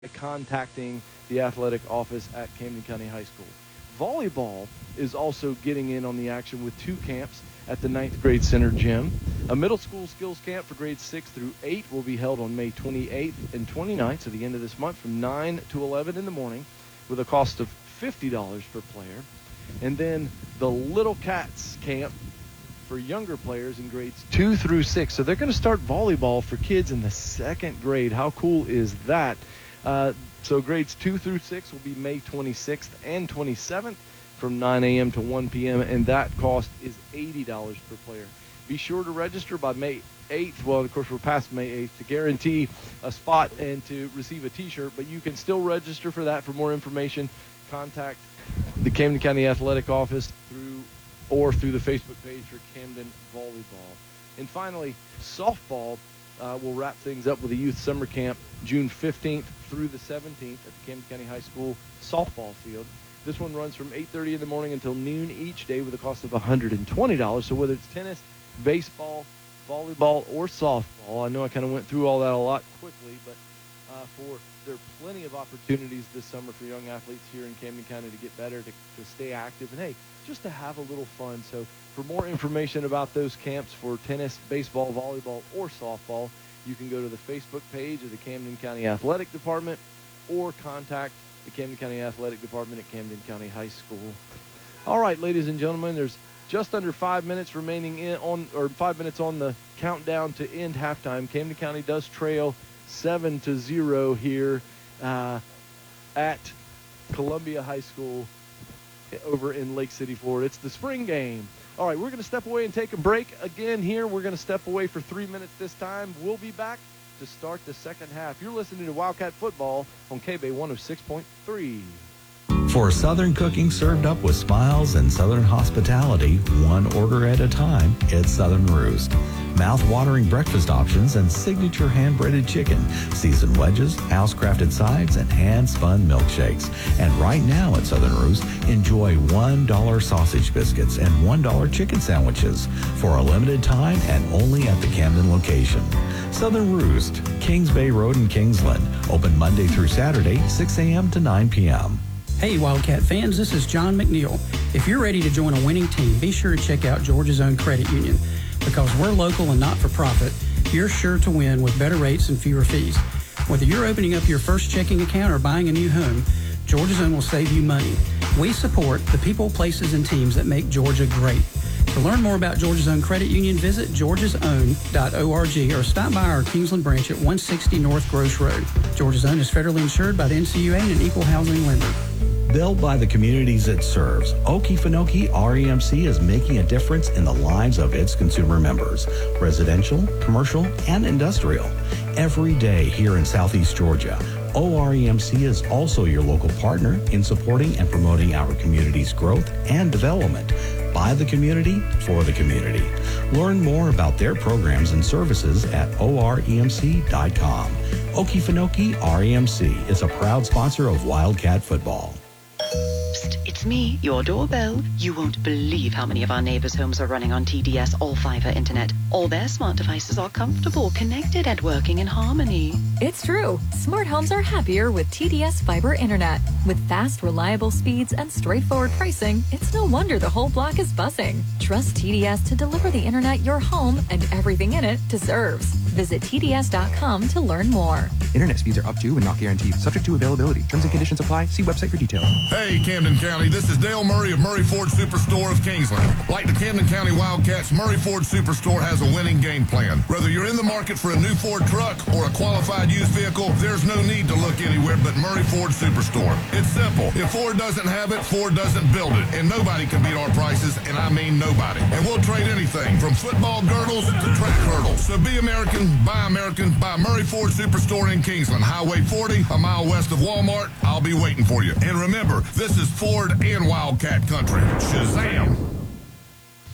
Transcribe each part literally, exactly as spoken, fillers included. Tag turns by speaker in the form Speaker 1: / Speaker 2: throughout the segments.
Speaker 1: contacting the athletic office at Camden County High School. Volleyball is also getting in on the action with two camps at the ninth grade center gym. A middle school skills camp for grades six through eight will be held on May twenty-eighth and twenty-ninth, so the end of this month, from nine to eleven in the morning, with a cost of fifty dollars per player. And then the Little Cats camp for younger players in grades two through six. So they're going to start volleyball for kids in the second grade. How cool is that? Uh, so grades two through six will be May twenty-sixth and twenty-seventh from nine a.m. to one p.m. and that cost is eighty dollars per player. Be sure to register by May eighth. Well, of course, we're past May eighth to guarantee a spot and to receive a T-shirt, but you can still register for that. For more information, contact the Camden County Athletic Office through or through the Facebook page for Camden Volleyball. And finally, softball uh, will wrap things up with a youth summer camp June fifteenth through the seventeenth at the Camden County High School softball field. This one runs from eight thirty in the morning until noon each day with a cost of one hundred twenty dollars. So whether it's tennis, baseball, volleyball, or softball, I know I kind of went through all that a lot quickly, but uh, for there are plenty of opportunities this summer for young athletes here in Camden County to get better, to, to stay active, and hey, just to have a little fun. So for more information about those camps for tennis, baseball, volleyball, or softball, you can go to the Facebook page of the Camden County Athletic Department or contact the Camden County Athletic Department at Camden County High School. All right, ladies and gentlemen, there's just under five minutes remaining in on, or five minutes on the countdown to end halftime. Camden County does trail seven to zero here uh, at Columbia High School over in Lake City, Florida. It's the spring game. All right, we're going to step away and take a break again here. We're going to step away for three minutes this time. We'll be back to start the second half. You're listening to Wildcat Football on K B A one oh six point three.
Speaker 2: For Southern cooking served up with smiles and Southern hospitality, one order at a time, it's Southern Roost. Mouth-watering breakfast options and signature hand-breaded chicken, seasoned wedges, house-crafted sides, and hand-spun milkshakes. And right now at Southern Roost, enjoy one dollar sausage biscuits and one dollar chicken sandwiches for a limited time and only at the Camden location. Southern Roost, Kings Bay Road in Kingsland. Open Monday through Saturday, six a.m. to nine p.m.
Speaker 3: Hey Wildcat fans, this is John McNeil. If you're ready to join a winning team, be sure to check out Georgia's Own Credit Union. Because we're local and not-for-profit, you're sure to win with better rates and fewer fees. Whether you're opening up your first checking account or buying a new home, Georgia's Own will save you money. We support the people, places, and teams that make Georgia great. To learn more about Georgia's Own Credit Union, visit georgias own dot org or stop by our Kingsland branch at one sixty North Gross Road. Georgia's Own is federally insured by the N C U A and an equal housing lender.
Speaker 2: Built by the communities it serves, Okefenokee R E M C is making a difference in the lives of its consumer members, residential, commercial, and industrial. Every day here in Southeast Georgia, O R E M C is also your local partner in supporting and promoting our community's growth and development. By the community, for the community. Learn more about their programs and services at O R E M C dot com. Okefenokee R E M C is a proud sponsor of Wildcat Football.
Speaker 4: Psst, it's me, your doorbell. You won't believe how many of our neighbors' homes are running on T D S all-fiber internet. All their smart devices are comfortable, connected, and working in harmony.
Speaker 5: It's true. Smart homes are happier with T D S fiber internet. With fast, reliable speeds and straightforward pricing, it's no wonder the whole block is buzzing. Trust T D S to deliver the internet your home and everything in it deserves. Visit T D S dot com to learn more.
Speaker 6: Internet speeds are up to and not guaranteed. Subject to availability. Terms and conditions apply. See website for details.
Speaker 7: Hey, Camden County, this is Dale Murray of Murray Ford Superstore of Kingsland. Like the Camden County Wildcats, Murray Ford Superstore has a winning game plan. Whether you're in the market for a new Ford truck or a qualified used vehicle, there's no need to look anywhere but Murray Ford Superstore. It's simple. If Ford doesn't have it, Ford doesn't build it. And nobody can beat our prices, and I mean nobody. And we'll trade anything from football girdles to track hurdles. So be American, buy American, buy Murray Ford Superstore in Kingsland. Highway forty, a mile west of Walmart. I'll be waiting for you. And remember, this is Ford and Wildcat country. Shazam!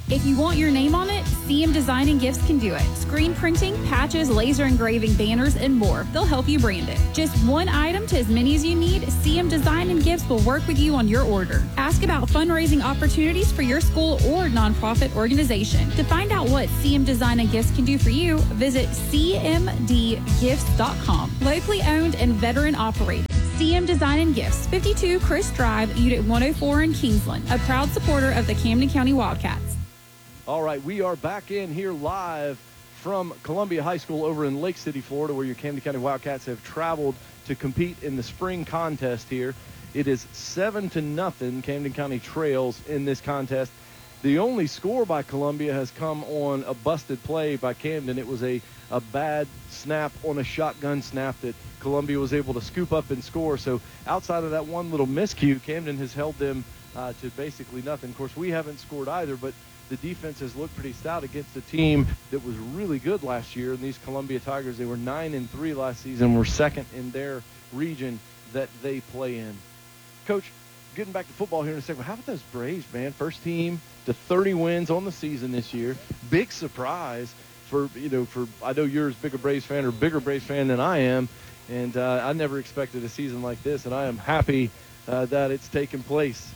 Speaker 8: If you want your name on it, C M Design and Gifts can do it. Screen printing, patches, laser engraving, banners, and more. They'll help you brand it. Just one item to as many as you need, C M Design and Gifts will work with you on your order. Ask about fundraising opportunities for your school or nonprofit organization. To find out what C M Design and Gifts can do for you, visit c m d gifts dot com. Locally owned and veteran operated. C M Design and Gifts, fifty-two Chris Drive, Unit one oh four in Kingsland, a proud supporter of the Camden County Wildcats.
Speaker 1: All right, we are back in here live from Columbia High School over in Lake City, Florida, where your Camden County Wildcats have traveled to compete in the spring contest here. It is seven to nothing. Camden County trails in this contest. The only score by Columbia has come on a busted play by Camden. It was a, a bad snap on a shotgun snap that Columbia was able to scoop up and score. So outside of that one little miscue, Camden has held them uh, to basically nothing. Of course, we haven't scored either, but the defense has looked pretty stout against a team that was really good last year. And these Columbia Tigers, they were nine and three last season, were second in their region that they play in. Coach, getting back to football here in a second, how about those Braves, man? First team to thirty wins on the season this year. Big surprise for, you know, for, I know you're as big a Braves fan or bigger Braves fan than I am. And uh, I never expected a season like this, and I am happy uh, that it's taken place.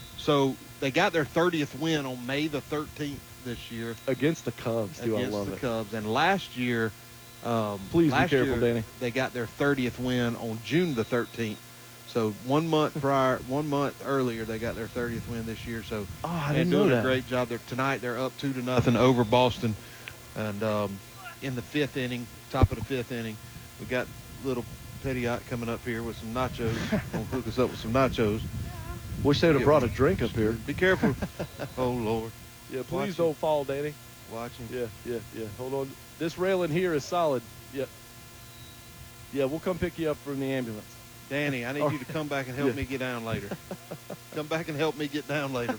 Speaker 9: So they got their thirtieth win on May the thirteenth this year.
Speaker 1: Against the Cubs, do I love it.
Speaker 9: Against the Cubs. And last year, um,
Speaker 1: Please
Speaker 9: last
Speaker 1: be careful,
Speaker 9: year,
Speaker 1: Danny.
Speaker 9: they got their thirtieth win on June the thirteenth. So one month prior, one month earlier, they got their thirtieth win this year. So
Speaker 1: oh, I
Speaker 9: they're
Speaker 1: didn't
Speaker 9: doing
Speaker 1: know
Speaker 9: a
Speaker 1: that.
Speaker 9: great job. They're, tonight they're up two to nothing over Boston. And um, in the fifth inning, top of the fifth inning, we got little Pettiot coming up here with some nachos. Gonna hook us up with some nachos.
Speaker 1: Wish they would have brought a drink up here.
Speaker 9: Be careful. Oh, Lord.
Speaker 1: Yeah, please
Speaker 9: Watch
Speaker 1: don't
Speaker 9: him.
Speaker 1: fall, Danny.
Speaker 9: Watch him.
Speaker 1: Yeah, yeah, yeah. Hold on. This railing here is solid. Yeah. Yeah, we'll come pick you up from the ambulance.
Speaker 9: Danny, I need you to come back and help
Speaker 1: Yeah.
Speaker 9: me get down later. Come back and help me get down later.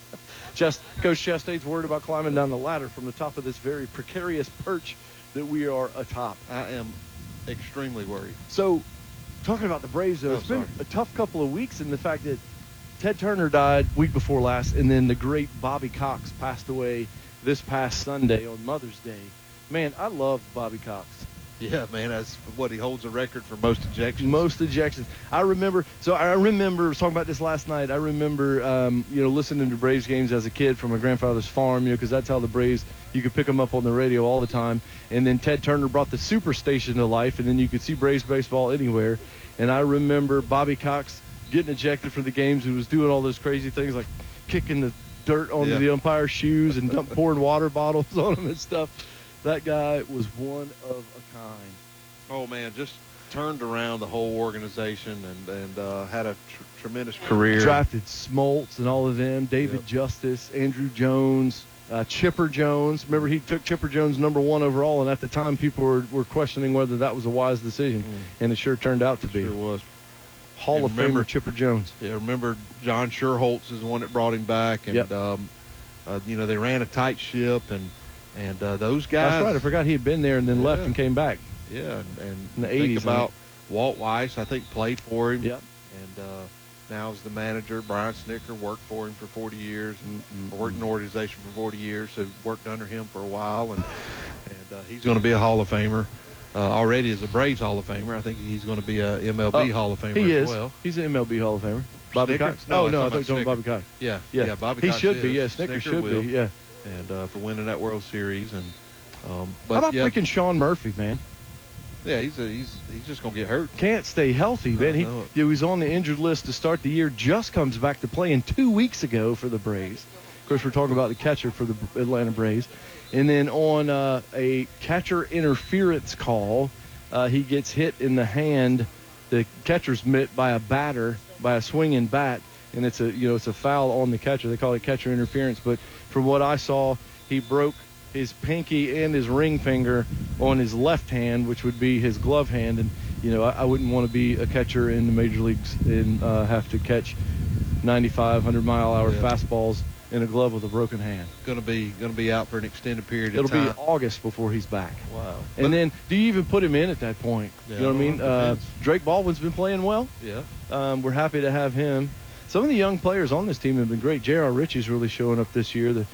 Speaker 1: Just Coach Chastain's worried about climbing down the ladder from the top of this very precarious perch that we are atop.
Speaker 9: I am extremely worried.
Speaker 1: So, talking about the Braves, though,
Speaker 9: Oh,
Speaker 1: it's been
Speaker 9: sorry.
Speaker 1: a tough couple of weeks in the fact that Ted Turner died week before last, and then the great Bobby Cox passed away this past Sunday on Mother's Day. Man, I love Bobby Cox.
Speaker 9: Yeah, man, that's what he holds a record for most ejections.
Speaker 1: Most ejections. I remember, so I remember, I was talking about this last night, I remember, um, you know, listening to Braves games as a kid from my grandfather's farm, you know, because that's how the Braves, you could pick them up on the radio all the time. And then Ted Turner brought the Superstation to life, and then you could see Braves baseball anywhere. And I remember Bobby Cox getting ejected from the games and was doing all those crazy things like kicking the dirt onto
Speaker 9: Yeah.
Speaker 1: the umpire's shoes and dump, pouring water bottles on them and stuff. That guy was one of a kind.
Speaker 9: Oh, man, just turned around the whole organization and, and uh, had a tr- tremendous career.
Speaker 1: Drafted Smoltz and all of them, David
Speaker 9: Yep.
Speaker 1: Justice, Andrew Jones, uh, Chipper Jones. Remember, he took Chipper Jones number one overall, and at the time people were, were questioning whether that was a wise decision,
Speaker 9: Mm.
Speaker 1: and it sure turned out to be.
Speaker 9: Sure was.
Speaker 1: Hall
Speaker 9: And
Speaker 1: of
Speaker 9: remember-
Speaker 1: Famer Chipper Jones.
Speaker 9: Yeah, remember John Sherholtz is the one that brought him back. And,
Speaker 1: Yep.
Speaker 9: um, uh, you know, they ran a tight ship, and, and uh, those guys.
Speaker 1: That's right. I forgot he had been there and then left
Speaker 9: Yeah.
Speaker 1: and came back.
Speaker 9: Yeah, and, and
Speaker 1: In the
Speaker 9: think
Speaker 1: eighties, I
Speaker 9: about Walt Weiss, I think, played for him.
Speaker 1: Yep.
Speaker 9: And uh, now is the manager. Brian Snicker worked for him for forty years and
Speaker 1: Mm-mm.
Speaker 9: worked in the organization for forty years, so worked under him for a while. And, and uh, he's going to be a Hall of Famer. Uh, already as a Braves Hall of Famer. I think he's going to be a M L B
Speaker 1: Oh,
Speaker 9: Hall of Famer
Speaker 1: He
Speaker 9: as
Speaker 1: is.
Speaker 9: well.
Speaker 1: He's an M L B Hall of Famer. Bobby
Speaker 9: Snicker?
Speaker 1: Cox?
Speaker 9: No,
Speaker 1: Oh,
Speaker 9: I'm
Speaker 1: no, I
Speaker 9: talking
Speaker 1: thought you were talking
Speaker 9: about
Speaker 1: about Bobby Cox.
Speaker 9: Yeah,
Speaker 1: Yeah,
Speaker 9: yeah, Bobby
Speaker 1: he
Speaker 9: Cox
Speaker 1: should be.
Speaker 9: is.
Speaker 1: Yeah, Snicker, should
Speaker 9: will.
Speaker 1: be. Yeah.
Speaker 9: And uh, for winning that World Series. And um, but
Speaker 1: How about
Speaker 9: yeah,
Speaker 1: freaking Sean Murphy, man?
Speaker 9: yeah, he's a, he's he's just going to get hurt.
Speaker 1: Can't stay healthy, man. He,
Speaker 9: know it.
Speaker 1: he was on the injured list to start the year, just comes back to playing two weeks ago for the Braves. Of course, we're talking about the catcher for the Atlanta Braves. And then on uh, a catcher interference call, uh, he gets hit in the hand, the catcher's mitt, by a batter, by a swinging bat, and it's a you know it's a foul on the catcher. They call it catcher interference. But from what I saw, he broke his pinky and his ring finger on his left hand, which would be his glove hand. And, you know, I, I wouldn't want to be a catcher in the major leagues and uh, have to catch ninety-five, one hundred mile an hour
Speaker 9: Yeah.
Speaker 1: fastballs in a glove with a broken hand.
Speaker 9: Going to be going to be out for an extended period
Speaker 1: It'll
Speaker 9: of time.
Speaker 1: be August before he's back.
Speaker 9: Wow.
Speaker 1: And then, do you even put him in at that point?
Speaker 9: Yeah,
Speaker 1: you know what I mean?
Speaker 9: well, it
Speaker 1: Uh,
Speaker 9: depends.
Speaker 1: Drake Baldwin's been playing well.
Speaker 9: Yeah.
Speaker 1: Um, we're happy to have him. Some of the young players on this team have been great. J R. Ritchie's really showing up this year. The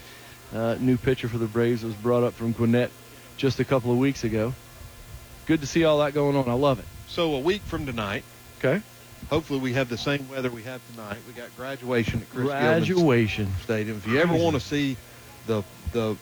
Speaker 1: uh, new pitcher for the Braves, was brought up from Gwinnett just a couple of weeks ago. Good to see all that going on. I love it.
Speaker 9: So a week from tonight,
Speaker 1: Okay.
Speaker 9: hopefully we have the same weather we have tonight. We got graduation at Chris
Speaker 1: Graduation.
Speaker 9: Gilman Stadium. If you ever want to see the the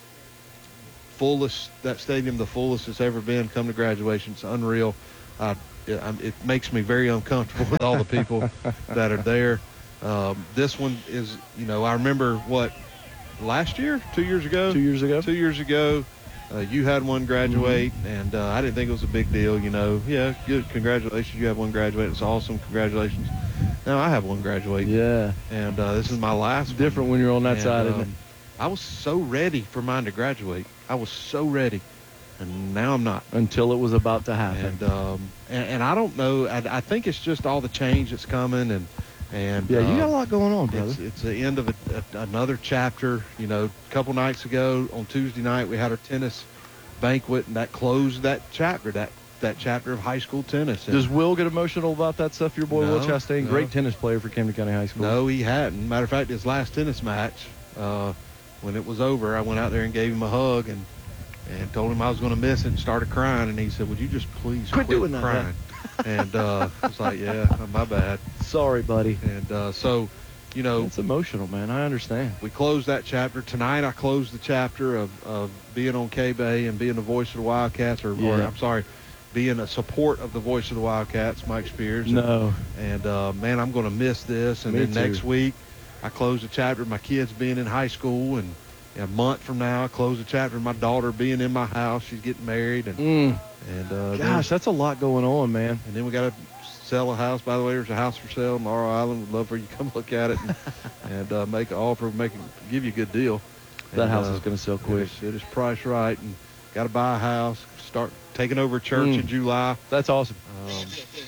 Speaker 9: fullest, that stadium, the fullest it's ever been, come to graduation. It's unreal. Uh, it, it makes me very uncomfortable with all the people that are there. Um, this one is, you know, I remember what, last year, two years ago?
Speaker 1: Two years ago.
Speaker 9: Two years ago, uh, you had one graduate,
Speaker 1: Mm-hmm.
Speaker 9: and uh, I didn't think it was a big deal, you know. Yeah, good, congratulations, you have one graduate. It's awesome, congratulations. Now I have one graduate.
Speaker 1: Yeah.
Speaker 9: And uh, this is my last
Speaker 1: It's different
Speaker 9: one.
Speaker 1: when you're on that
Speaker 9: And,
Speaker 1: side, isn't it?
Speaker 9: um, I was so ready for mine to graduate. I was so ready, and now I'm not.
Speaker 1: Until it was about to happen.
Speaker 9: And um, and, and I don't know. I, I think it's just all the change that's coming, and and
Speaker 1: yeah, you
Speaker 9: uh,
Speaker 1: got a lot going on, brother.
Speaker 9: It's, it's the end of a, a, another chapter. You know, a couple nights ago on Tuesday night we had our tennis banquet, and that closed that chapter. That that chapter of high school tennis. And
Speaker 1: Does Will get emotional about that stuff? Your boy
Speaker 9: No,
Speaker 1: Will Chastain,
Speaker 9: no.
Speaker 1: great tennis player for Camden County High School.
Speaker 9: No, he hadn't. Matter of fact, his last tennis match, uh, when it was over, I went out there and gave him a hug and and told him I was going to miss it and started crying. And he said, "Would you just please
Speaker 1: Quit
Speaker 9: quit,
Speaker 1: doing that,
Speaker 9: crying?" And uh, I was like, "Yeah, my bad."
Speaker 1: Sorry, buddy.
Speaker 9: And uh, so, you know,
Speaker 1: It's emotional, man. I understand.
Speaker 9: we closed that chapter. Tonight I closed the chapter of, of being on K-Bay and being the voice of the Wildcats, or, or
Speaker 1: Yeah.
Speaker 9: I'm sorry, being a support of the voice of the Wildcats, Mike Spears.
Speaker 1: No.
Speaker 9: And, uh, man, I'm going to miss this. And
Speaker 1: Me
Speaker 9: then
Speaker 1: too.
Speaker 9: next week I close the chapter of my kids being in high school. And a month from now I close the chapter of my daughter being in my house. She's getting married. And,
Speaker 1: Mm.
Speaker 9: and uh,
Speaker 1: Gosh,
Speaker 9: then,
Speaker 1: that's a lot going on, man.
Speaker 9: and then we got to sell a house. By the way, there's a house for sale in Laurel Island. Would love for you to come look at it and, and uh, make an offer, make give you a good deal.
Speaker 1: That
Speaker 9: And,
Speaker 1: house
Speaker 9: uh,
Speaker 1: is going to sell
Speaker 9: It
Speaker 1: quick.
Speaker 9: is, it is priced right, and got to buy a house. Start taking over a church
Speaker 1: Mm.
Speaker 9: in July.
Speaker 1: That's awesome.
Speaker 9: Um,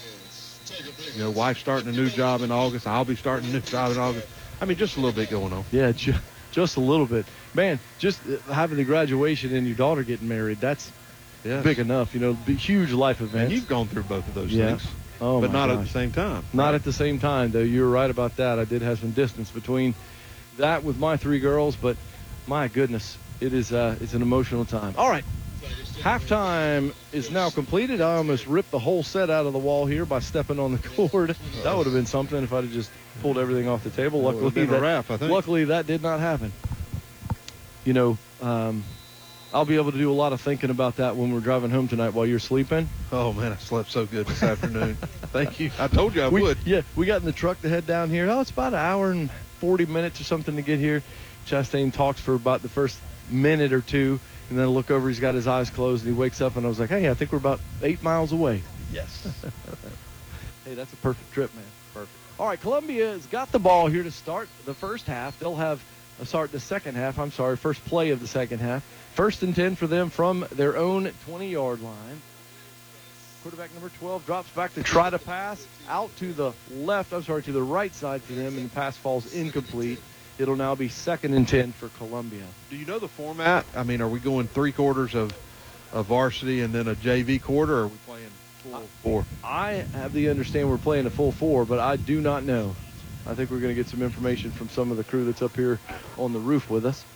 Speaker 9: you know, wife starting a new job in August. I'll be starting a new job in August. I mean, just a little bit going on.
Speaker 1: Yeah, ju- just a little bit. Man, just uh, having the graduation and your daughter getting married, that's
Speaker 9: Yeah,
Speaker 1: big enough. You know, big, huge life event.
Speaker 9: And you've gone through both of those
Speaker 1: Yeah.
Speaker 9: things,
Speaker 1: Oh,
Speaker 9: but
Speaker 1: my
Speaker 9: not at
Speaker 1: gosh.
Speaker 9: the same time.
Speaker 1: Not at the same time, though. You were right about that. I did have some distance between that with my three girls, but my goodness, it is uh, it's an emotional time. All right, halftime is now completed. I almost ripped the whole set out of the wall here by stepping on the cord. That would have been something if I'd have just pulled everything off the table.
Speaker 9: That would
Speaker 1: Luckily,
Speaker 9: have been a
Speaker 1: that,
Speaker 9: wrap, I think.
Speaker 1: luckily that did not happen. You know, um, I'll be able to do a lot of thinking about that when we're driving home tonight while you're sleeping.
Speaker 9: Oh man, I slept so good this afternoon. Thank you. I told you I
Speaker 1: we,
Speaker 9: would.
Speaker 1: Yeah, we got in the truck to head down here. Oh, it's about an hour and forty minutes or something to get here. Chastain talks for about the first minute or two, and then I look over, he's got his eyes closed, and he wakes up, and I was like, hey, I think we're about eight miles away. Yes. Hey, that's a perfect trip, man. Perfect. All right, Columbia's got the ball here to start the first half. They'll have uh, start the second half. I'm sorry, first play of the second half. First and ten for them from their own twenty-yard line. Quarterback number twelve drops back to try to pass out to the left. I'm sorry, to the right side for them, and the pass falls incomplete. It'll now be second and ten for Columbia.
Speaker 9: Do you know the format? I mean, are we going three quarters of, of varsity and then a J V quarter, or are we playing full four?
Speaker 1: I have the understanding we're playing a full four, but I do not know. I think we're going to get some information from some of the crew that's up here on the roof with us.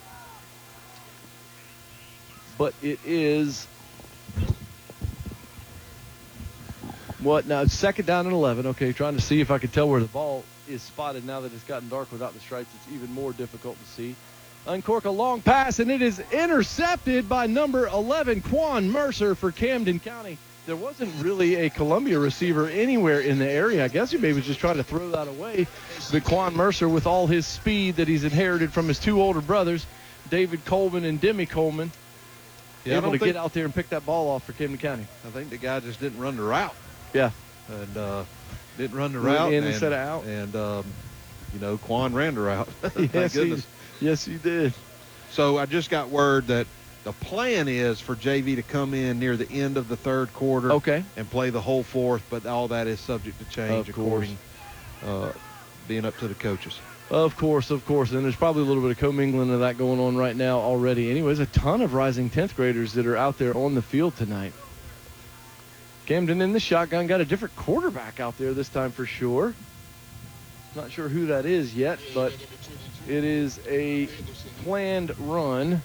Speaker 1: But it is what now? It's second down and eleven. Okay, trying to see if I can tell where the ball is spotted now that it's gotten dark without the stripes. It's even more difficult to see. Uncork a long pass, and it is intercepted by number eleven, Quan Mercer for Camden County. There wasn't really a Columbia receiver anywhere in the area. I guess he maybe was just trying to throw that away. But Quan Mercer, with all his speed that he's inherited from his two older brothers, David Coleman and Demi Coleman,
Speaker 9: Yeah, I
Speaker 1: able
Speaker 9: don't
Speaker 1: to
Speaker 9: think-
Speaker 1: get out there and pick that ball off for Camden County.
Speaker 9: I think the guy just didn't run the route.
Speaker 1: Yeah.
Speaker 9: And uh, didn't run the
Speaker 1: Went
Speaker 9: route.
Speaker 1: in
Speaker 9: and,
Speaker 1: instead of out.
Speaker 9: And, um, you know, Quan ran the route. Thank
Speaker 1: yes, he,
Speaker 9: goodness.
Speaker 1: yes, he did.
Speaker 9: So I just got word that the plan is for J V to come in near the end of the third quarter
Speaker 1: Okay.
Speaker 9: and play the whole fourth, but all that is subject to change
Speaker 1: Of course.
Speaker 9: according uh, being up to the coaches.
Speaker 1: Of course, of course. And there's probably a little bit of commingling of that going on right now already. Anyways, a ton of rising tenth graders that are out there on the field tonight. Camden in the shotgun, got a different quarterback out there this time for sure. Not sure who that is yet, but it is a planned run.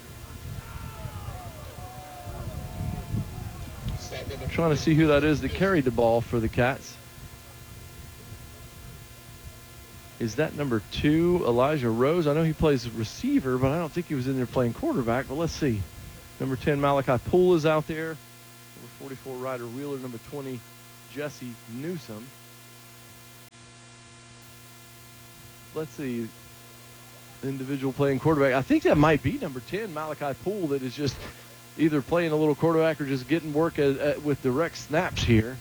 Speaker 1: Trying to see who that is that carried the ball for the Cats. Is that number two, Elijah Rose? I know he plays receiver, but I don't think he was in there playing quarterback. But let's see. Number ten, Malachi Poole is out there. Number forty-four, Ryder Wheeler. Number twenty, Jesse Newsom. Let's see. Individual playing quarterback. I think that might be number ten, Malachi Poole, that is just either playing a little quarterback or just getting work at, at, with direct snaps here.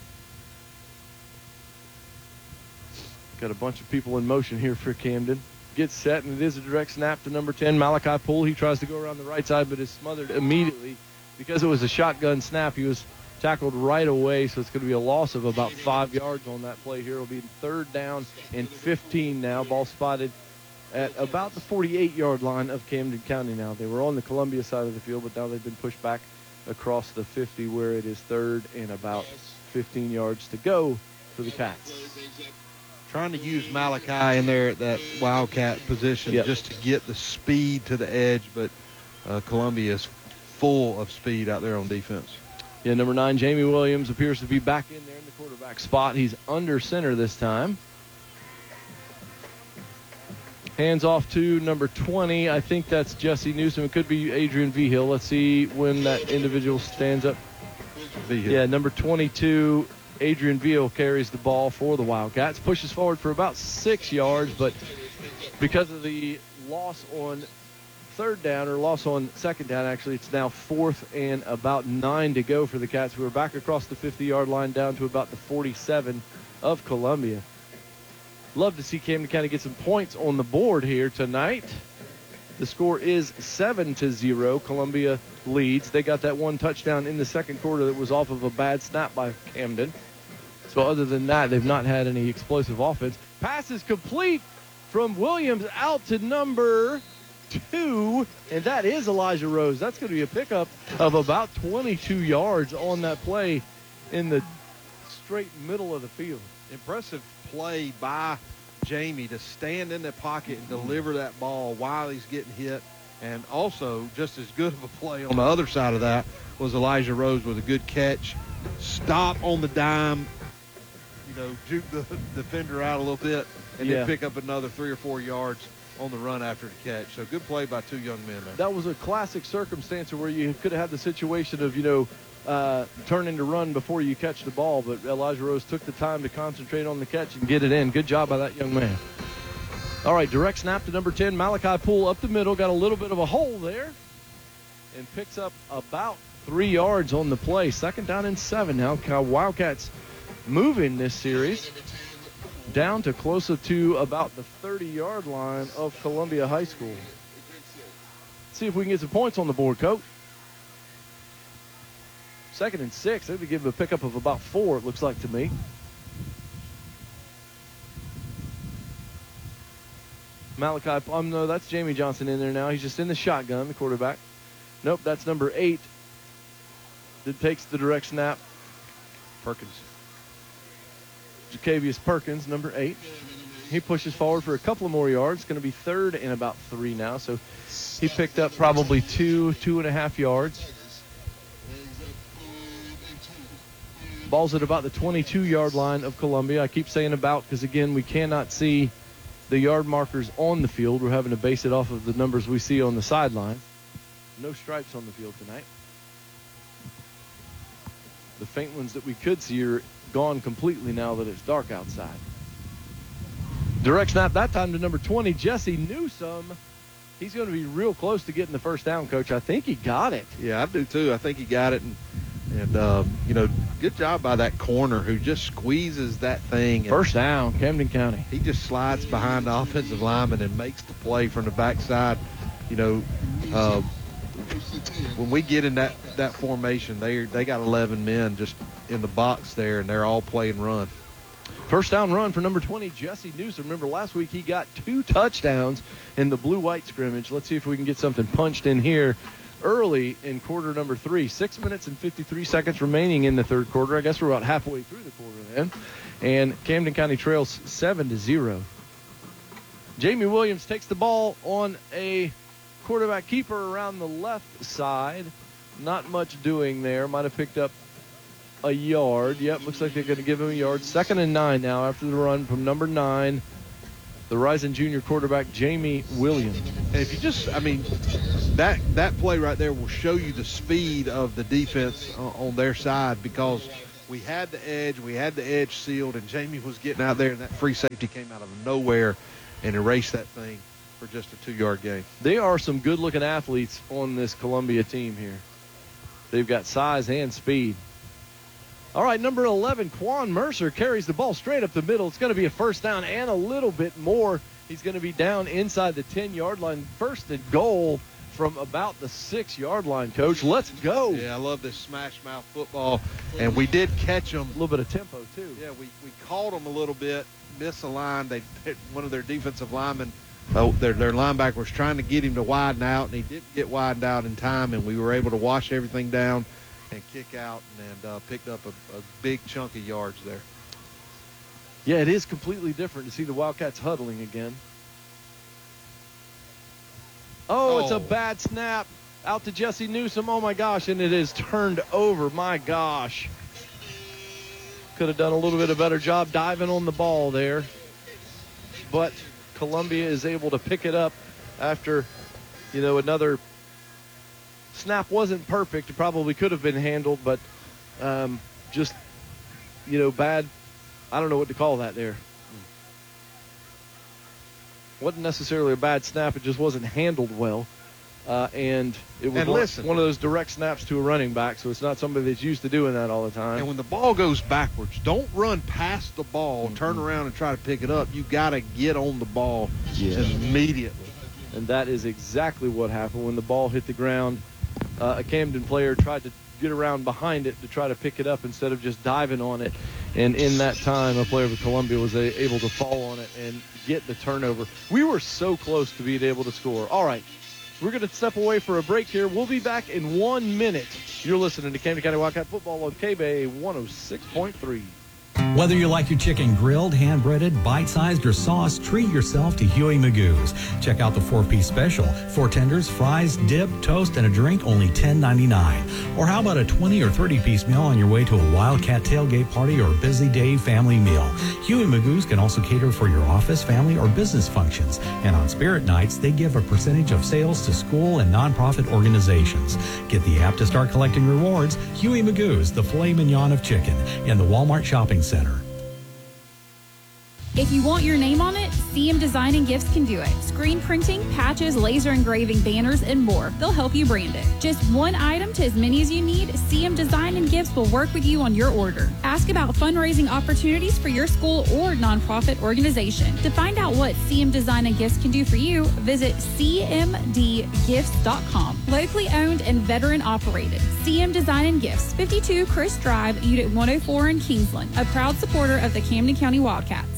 Speaker 1: Got a bunch of people in motion here for Camden. Gets set, and it is a direct snap to number ten, Malachi Poole. He tries to go around the right side, but is smothered immediately. Because it was a shotgun snap, he was tackled right away, so it's going to be a loss of about five yards on that play here. It'll be third down and fifteen now. Ball spotted at about the forty-eight-yard line of Camden County now. They were on the Columbia side of the field, but now they've been pushed back across the fifty, where it is third and about fifteen yards to go for the Cats.
Speaker 9: Trying to use Malachi in there at that Wildcat position yep. just to get the speed to the edge, but uh, Columbia is full of speed out there on defense.
Speaker 1: Yeah, number nine, Jamie Williams, appears to be back in there in the quarterback spot. He's under center this time. Hands off to number twenty. I think that's Jesse Newsom. It could be Adrian Vigil. Let's see when that individual stands up. Vigil. Yeah, number twenty-two, Adrian Vigil carries the ball for the Wildcats. Pushes forward for about six yards, but because of the loss on third down, or loss on second down, actually, it's now fourth and about nine to go for the Cats, who are back across the fifty-yard line down to about the forty-seven of Columbia. Love to see Camden County get some points on the board here tonight. The score is seven to zero. Columbia leads. They got that one touchdown in the second quarter that was off of a bad snap by Camden. So other than that, they've not had any explosive offense. Pass is complete from Williams out to number two, and that is Elijah Rose. That's going to be a pickup of about twenty-two yards on that play in the straight middle of the field.
Speaker 9: Impressive play by Jamie to stand in the pocket and deliver that ball while he's getting hit. And also, just as good of a play on the other side of that was Elijah Rose with a good catch. Stop on the dime, you know, juke the defender out a little bit, and yeah. then pick up another three or four yards on the run after the catch. So good play by two young men there.
Speaker 1: That was a classic circumstance where you could have had the situation of, you know, uh, turning to run before you catch the ball, but Elijah Rose took the time to concentrate on the catch and get it in. Good job by that young man. All right, direct snap to number ten, Malachi Poole up the middle. Got a little bit of a hole there and picks up about three yards on the play. Second down and seven now. Wildcats moving this series down to closer to about the thirty-yard line of Columbia High School. Let's see if we can get some points on the board, Coach. Second and six. They're going to give him a pickup of about four, it looks like to me. Malachi, um, no, that's Jamie Johnson in there now. He's just in the shotgun, the quarterback. Nope, that's number eight that takes the direct snap.
Speaker 9: Perkins.
Speaker 1: Jacavius Perkins, number eight. He pushes forward for a couple of more yards. It's going to be third and about three now. So he picked up probably two, two and a half yards. Ball's at about the twenty-two-yard line of Columbia. I keep saying about because, again, we cannot see the yard markers on the field. We're having to base it off of the numbers we see on the sideline. No stripes on the field tonight. The faint ones that we could see are gone completely now that it's dark outside. Direct snap that time to number twenty, Jesse Newsom. He's going to be real close to getting the first down, Coach. I think he got it.
Speaker 9: Yeah, I do too. I think he got it. And, and um, you know, good job by that corner who just squeezes that thing.
Speaker 1: First down, Camden County.
Speaker 9: He just slides behind the offensive lineman and makes the play from the backside. You know, uh, when we get in that, that formation, they they got eleven men just in the box there, and they're all playing run.
Speaker 1: First down run for number twenty, Jesse Newsom. Remember, last week he got two touchdowns in the blue-white scrimmage. Let's see if we can get something punched in here early in quarter number three. Six minutes and fifty-three seconds remaining in the third quarter. I guess we're about halfway through the quarter then. And Camden County trails seven to zero. Jamie Williams takes the ball on a quarterback keeper around the left side. Not much doing there. Might have picked up a yard. Yep, looks like they're going to give him a yard. Second and nine now after the run from number nine, the rising junior quarterback, Jamie Williams.
Speaker 9: And if you just, I mean, that that play right there will show you the speed of the defense uh, on their side, because we had the edge, we had the edge sealed, and Jamie was getting out there, and that free safety came out of nowhere and erased that thing for just a two-yard gain.
Speaker 1: They are some good-looking athletes on this Columbia team here. They've got size and speed. All right, number eleven, Quan Mercer carries the ball straight up the middle. It's going to be a first down and a little bit more. He's going to be down inside the ten-yard line. First and goal from about the six-yard line, Coach. Let's go.
Speaker 9: Yeah, I love this smash mouth football, and we did catch them.
Speaker 1: A little bit of tempo, too.
Speaker 9: Yeah, we, we caught them a little bit, misaligned. They one of their defensive linemen, oh, their, their linebacker was trying to get him to widen out, and he didn't get widened out in time, and we were able to wash everything down and kick out and uh, picked up a, a big chunk of yards there.
Speaker 1: Yeah, it is completely different to see the Wildcats huddling again. Oh, oh, it's a bad snap out to Jesse Newsom. Oh, my gosh, and it is turned over. My gosh. Could have done a little bit of a better job diving on the ball there. But Columbia is able to pick it up after, you know, another snap wasn't perfect. It probably could have been handled, but um, just, you know, bad. I don't know what to call that there. Wasn't necessarily a bad snap. It just wasn't handled well. Uh, and it was
Speaker 9: and
Speaker 1: one,
Speaker 9: listen,
Speaker 1: one of those direct snaps to a running back, so it's not somebody that's used to doing that all the time.
Speaker 9: And when the ball goes backwards, don't run past the ball, mm-hmm. turn around and try to pick it up. You got to get on the ball yeah. immediately.
Speaker 1: And that is exactly what happened when the ball hit the ground. Uh, a Camden player tried to get around behind it to try to pick it up instead of just diving on it. And in that time, a player of Columbia was a, able to fall on it and get the turnover. We were so close to being able to score. All right, we're going to step away for a break here. We'll be back in one minute. You're listening to Camden County Wildcat Football on K B A one oh six point three.
Speaker 2: Whether you like your chicken grilled, hand-breaded, bite-sized, or sauce, treat yourself to Huey Magoo's. Check out the four-piece special. Four tenders, fries, dip, toast, and a drink, only ten ninety-nine. Or how about a twenty or thirty-piece meal on your way to a Wildcat tailgate party or busy day family meal? Huey Magoo's can also cater for your office, family, or business functions. And on Spirit Nights, they give a percentage of sales to school and nonprofit organizations. Get the app to start collecting rewards. Huey Magoo's, the filet mignon of chicken, in the Walmart Shopping Center.
Speaker 8: If you want your name on it, C M Design and Gifts can do it. Screen printing, patches, laser engraving, banners, and more. They'll help you brand it. Just one item to as many as you need, C M Design and Gifts will work with you on your order. Ask about fundraising opportunities for your school or nonprofit organization. To find out what C M Design and Gifts can do for you, visit c m d gifts dot com. Locally owned and veteran operated. C M Design and Gifts, fifty-two Chris Drive, Unit one oh four in Kingsland. A proud supporter of the Camden County Wildcats.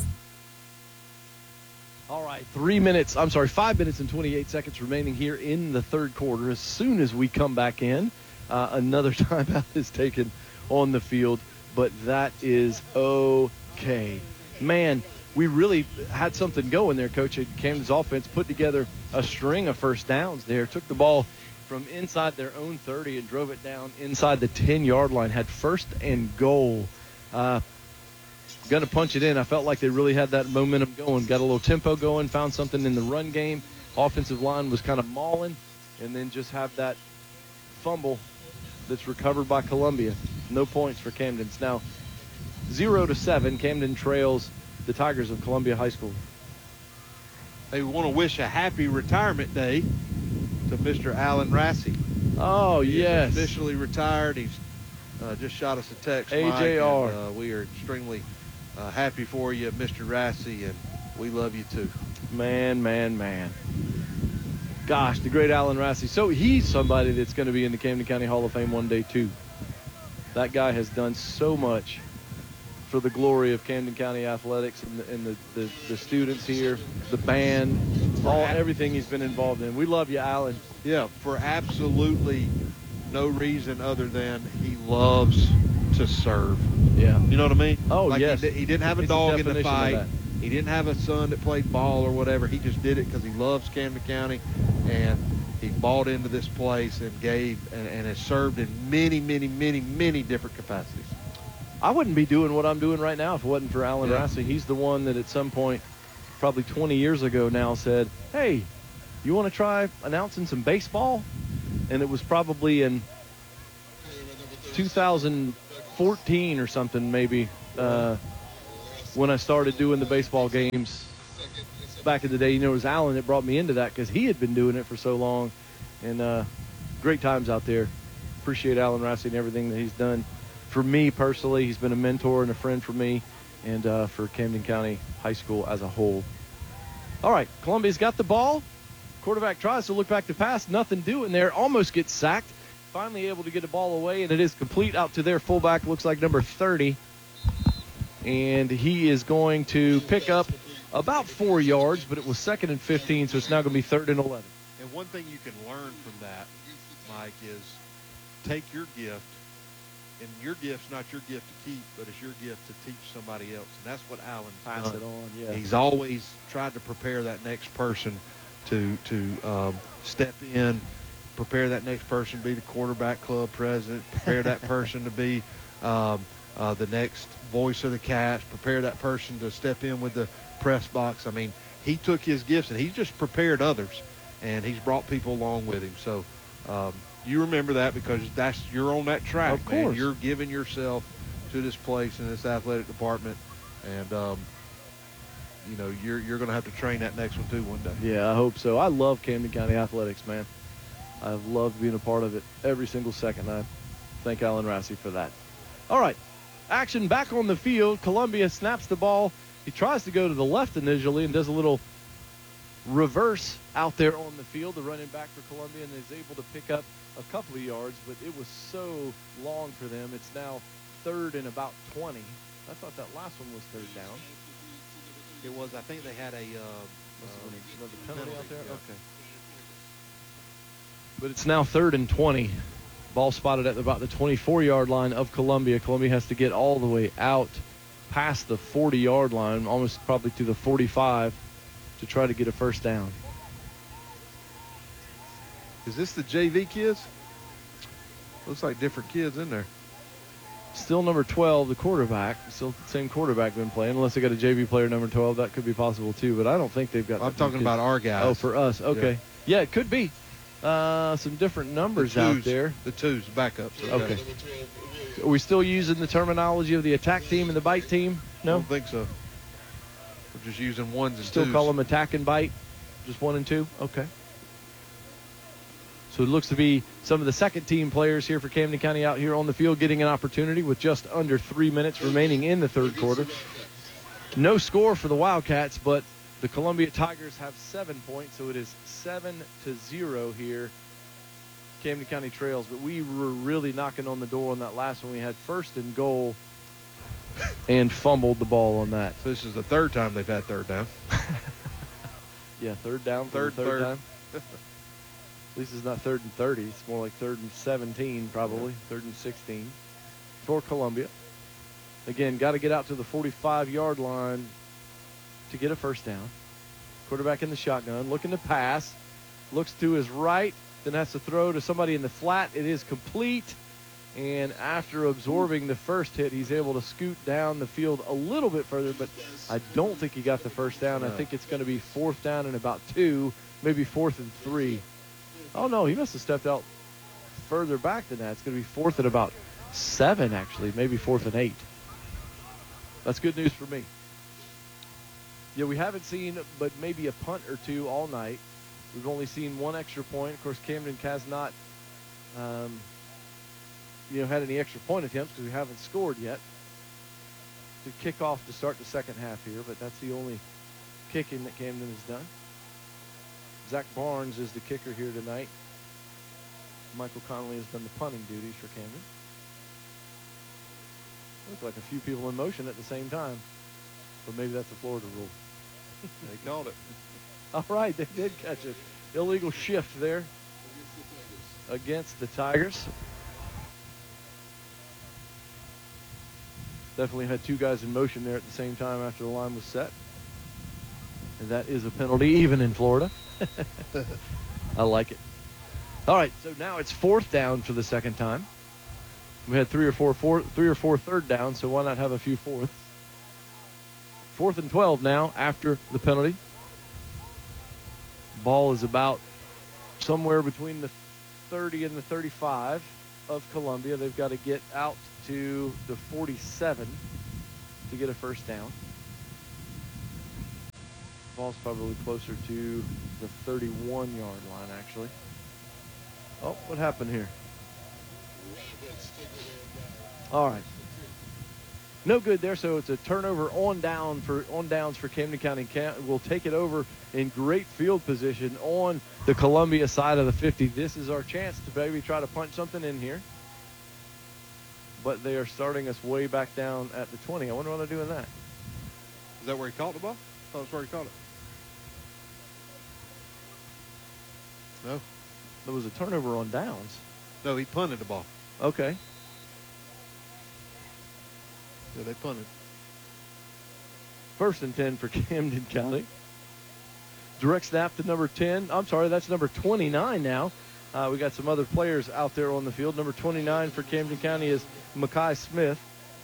Speaker 1: All right, three minutes, I'm sorry, five minutes and twenty-eight seconds remaining here in the third quarter. As soon as we come back in, uh, another timeout is taken on the field, but that is okay. Man, we really had something going there, Coach. Camden's offense put together a string of first downs there, took the ball from inside their own thirty and drove it down inside the ten-yard line, had first and goal. Uh, Going to punch it in. I felt like they really had that momentum going. Got a little tempo going, found something in the run game. Offensive line was kind of mauling, and then just have that fumble that's recovered by Columbia. No points for Camden. It's now zero to seven. Camden trails the Tigers of Columbia High School.
Speaker 9: They want to wish a happy retirement day to Mister Alan Rassi.
Speaker 1: Oh,
Speaker 9: he
Speaker 1: yes.
Speaker 9: Is officially retired. He's uh, just shot us a text,
Speaker 1: A J R.
Speaker 9: Mike, and, uh, we are extremely Uh, happy for you, Mister Rassi, and we love you too.
Speaker 1: Man, man, man. Gosh, the great Alan Rassi. So he's somebody that's going to be in the Camden County Hall of Fame one day too. That guy has done so much for the glory of Camden County athletics and the, and the, the, the students here, the band, all everything he's been involved in. We love you, Alan.
Speaker 9: Yeah, for absolutely no reason other than he loves to serve.
Speaker 1: Yeah.
Speaker 9: You know what I mean?
Speaker 1: Oh,
Speaker 9: like
Speaker 1: yes.
Speaker 9: He, he didn't have a
Speaker 1: He's
Speaker 9: dog
Speaker 1: the
Speaker 9: in the
Speaker 1: definition
Speaker 9: fight.
Speaker 1: of
Speaker 9: He didn't have a son that played ball or whatever. He just did it because he loves Camden County, and he bought into this place and gave and, and has served in many, many, many, many different capacities.
Speaker 1: I wouldn't be doing what I'm doing right now if it wasn't for Alan
Speaker 9: Yeah.
Speaker 1: Rassey. He's the one that at some point, probably twenty years ago now, said, hey, you want to try announcing some baseball? And it was probably in two thousand fourteen or something maybe uh, when I started doing the baseball games back in the day. You know, it was Alan that brought me into that because he had been doing it for so long. And uh, great times out there. Appreciate Alan Rassey and everything that he's done. For me personally, he's been a mentor and a friend for me and uh, for Camden County High School as a whole. All right, Columbia's got the ball. Quarterback tries to look back to pass. Nothing doing there. Almost gets sacked. Finally able to get the ball away, and it is complete out to their fullback. Looks like number thirty. And he is going to pick up about four yards, but it was second and fifteen, so it's now going to be third and eleven.
Speaker 9: And one thing you can learn from that, Mike, is take your gift, and your gift's not your gift to keep, but it's your gift to teach somebody else. And that's what Alan's
Speaker 1: Pass
Speaker 9: done.
Speaker 1: it on, yeah.
Speaker 9: He's always tried to prepare that next person to to um, step in, prepare that next person to be the quarterback club president, prepare that person to be um, uh, the next voice of the Cats, prepare that person to step in with the press box. I mean, he took his gifts and he's just prepared others, and he's brought people along with him. So um, you remember that because that's you're on that track,
Speaker 1: Of
Speaker 9: man.
Speaker 1: course.
Speaker 9: You're giving yourself to this place in this athletic department, and um, you know you're you're going to have to train that next one too one day.
Speaker 1: Yeah, I hope so. I love Camden County athletics, man. I've loved being a part of it every single second. I thank Alan Rassey for that. All right, action back on the field. Columbia snaps the ball. He tries to go to the left initially and does a little reverse out there on the field. The running back for Columbia and is able to pick up a couple of yards, but it was so long for them. It's now third and about twenty. I thought that last one was third down.
Speaker 9: It was. I think they had a uh,
Speaker 1: Was
Speaker 9: uh,
Speaker 1: there another penalty out there?
Speaker 9: yeah.
Speaker 1: Okay. But it's now third and twenty. Ball spotted at about the twenty-four-yard line of Columbia. Columbia has to get all the way out past the forty-yard line, almost probably to the forty-five, to try to get a first down.
Speaker 9: Is this the J V kids? Looks like different kids in there.
Speaker 1: Still number twelve, the quarterback. Still the same quarterback been playing. Unless they got a J V player number twelve, that could be possible too. But I don't think they've got.
Speaker 9: I'm talking
Speaker 1: kids.
Speaker 9: about our guys.
Speaker 1: Oh, for us. Okay. Yeah,
Speaker 9: Yeah.
Speaker 1: it could be. Uh, some different numbers
Speaker 9: the
Speaker 1: out
Speaker 9: twos,
Speaker 1: there.
Speaker 9: The twos, backups.
Speaker 1: Okay. Are we still using the terminology of the attack team and the bite team?
Speaker 9: I
Speaker 1: No?
Speaker 9: don't think so. We're just using ones and
Speaker 1: Still
Speaker 9: twos.
Speaker 1: call them attack and bite? Just one and two? Okay. So it looks to be some of the second team players here for Camden County out here on the field getting an opportunity with just under three minutes remaining in the third quarter. No score for the Wildcats, but the Columbia Tigers have seven points, so it is seven to zero here. Camden County trails, but we were really knocking on the door on that last one. We had first and goal and fumbled the ball on that.
Speaker 9: So this is the third time they've had third down.
Speaker 1: Yeah, third down for
Speaker 9: Third,
Speaker 1: the third,
Speaker 9: third.
Speaker 1: time. At least it's not third and thirty. It's more like third and seventeen, probably. Third and sixteen for Columbia. Again, got to get out to the forty-five-yard line to get a first down. Quarterback in the shotgun, looking to pass. Looks to his right, then has to throw to somebody in the flat. It is complete. And after absorbing the first hit, he's able to scoot down the field a little bit further, but I don't think he got the first down. I
Speaker 9: No.
Speaker 1: think it's going to be fourth down and about two, maybe fourth and three. Oh, no, he must have stepped out further back than that. It's going to be fourth and about seven, actually, maybe fourth and eight. That's good news for me. Yeah, we haven't seen but maybe a punt or two all night. We've only seen one extra point. Of course, Camden has not um, you know, had any extra point attempts because we haven't scored yet to kick off to start the second half here, but that's the only kicking that Camden has done. Zach Barnes is the kicker here tonight. Michael Connolly has done the punting duties for Camden. Looks like a few people in motion at the same time, but maybe that's a Florida rule.
Speaker 9: They called it.
Speaker 1: All right, they did catch it. Illegal shift there against the Tigers. Definitely had two guys in motion there at the same time after the line was set. And that is a penalty, even in Florida. I like it. All right, so now it's fourth down for the second time. We had three or four, four, three or four third downs, so why not have a few fourths? Fourth and twelve now after the penalty. Ball is about somewhere between the thirty and the thirty-five of Columbia. They've got to get out to the forty-seven to get a first down. Ball's probably closer to the thirty-one yard line, actually. Oh, what happened here? All right. No good there, so it's a turnover on down for on downs for Camden County. We'll take it over in great field position on the Columbia side of the fifty. This is our chance to maybe try to punch something in here. But they are starting us way back down at the twenty. I wonder what they're doing that.
Speaker 9: Is that where he caught the ball? I thought that's where he caught it. No.
Speaker 1: There was a turnover on downs.
Speaker 9: No, he punted the ball.
Speaker 1: Okay.
Speaker 9: Yeah, they punted.
Speaker 1: First and ten for Camden County. Direct snap to number ten. I'm sorry, that's number twenty-nine now. Uh, we got some other players out there on the field. Number twenty-nine for Camden County is Makai Smith.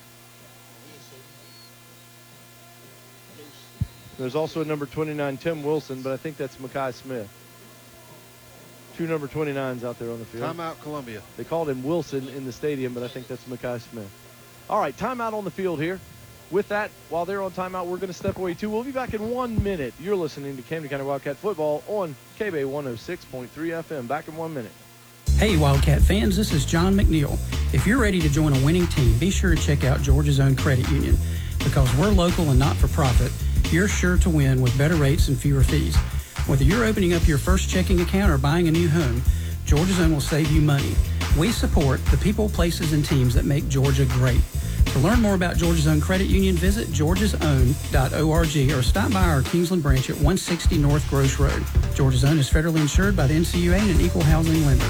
Speaker 1: There's also a number twenty-nine, Tim Wilson, but I think that's Makai Smith. Two number twenty-nines out there on the field.
Speaker 9: Timeout, Columbia.
Speaker 1: They called him Wilson in the stadium, but I think that's Makai Smith. All right, timeout on the field here. With that, while they're on timeout, we're going to step away too. We'll be back in one minute. You're listening to Camden County Wildcat Football on K B A one oh six point three F M. Back in one minute.
Speaker 3: Hey, Wildcat fans, this is John McNeil. If you're ready to join a winning team, be sure to check out Georgia's Own Credit Union. Because we're local and not-for-profit, you're sure to win with better rates and fewer fees. Whether you're opening up your first checking account or buying a new home, Georgia's Own will save you money. We support the people, places, and teams that make Georgia great. To learn more about Georgia's Own Credit Union, visit georgias own dot org or stop by our Kingsland branch at one sixty North Gross Road. Georgia's Own is federally insured by the N C U A and an equal housing lender.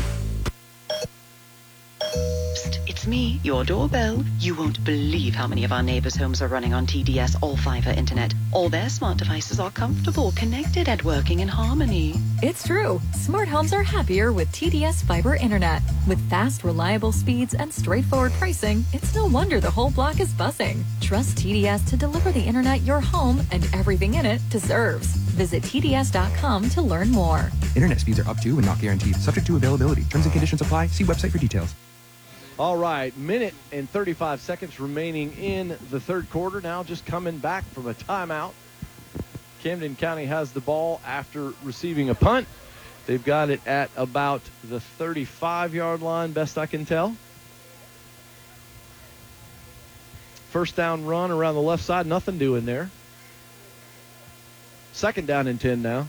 Speaker 4: It's me, your doorbell. You won't believe how many of our neighbors' homes are running on T D S all-fiber internet. All their smart devices are comfortable, connected, and working in harmony.
Speaker 5: It's true. Smart homes are happier with T D S fiber internet. With fast, reliable speeds and straightforward pricing, it's no wonder the whole block is buzzing. Trust T D S to deliver the internet your home and everything in it deserves. Visit T D S dot com to learn more.
Speaker 6: Internet speeds are up to and not guaranteed. Subject to availability. Terms and conditions apply. See website for details.
Speaker 1: All right, minute and thirty-five seconds remaining in the third quarter. Now just coming back from a timeout. Camden County has the ball after receiving a punt. They've got it at about the thirty-five yard line, best I can tell. First down run around the left side, nothing doing there. Second down and ten now.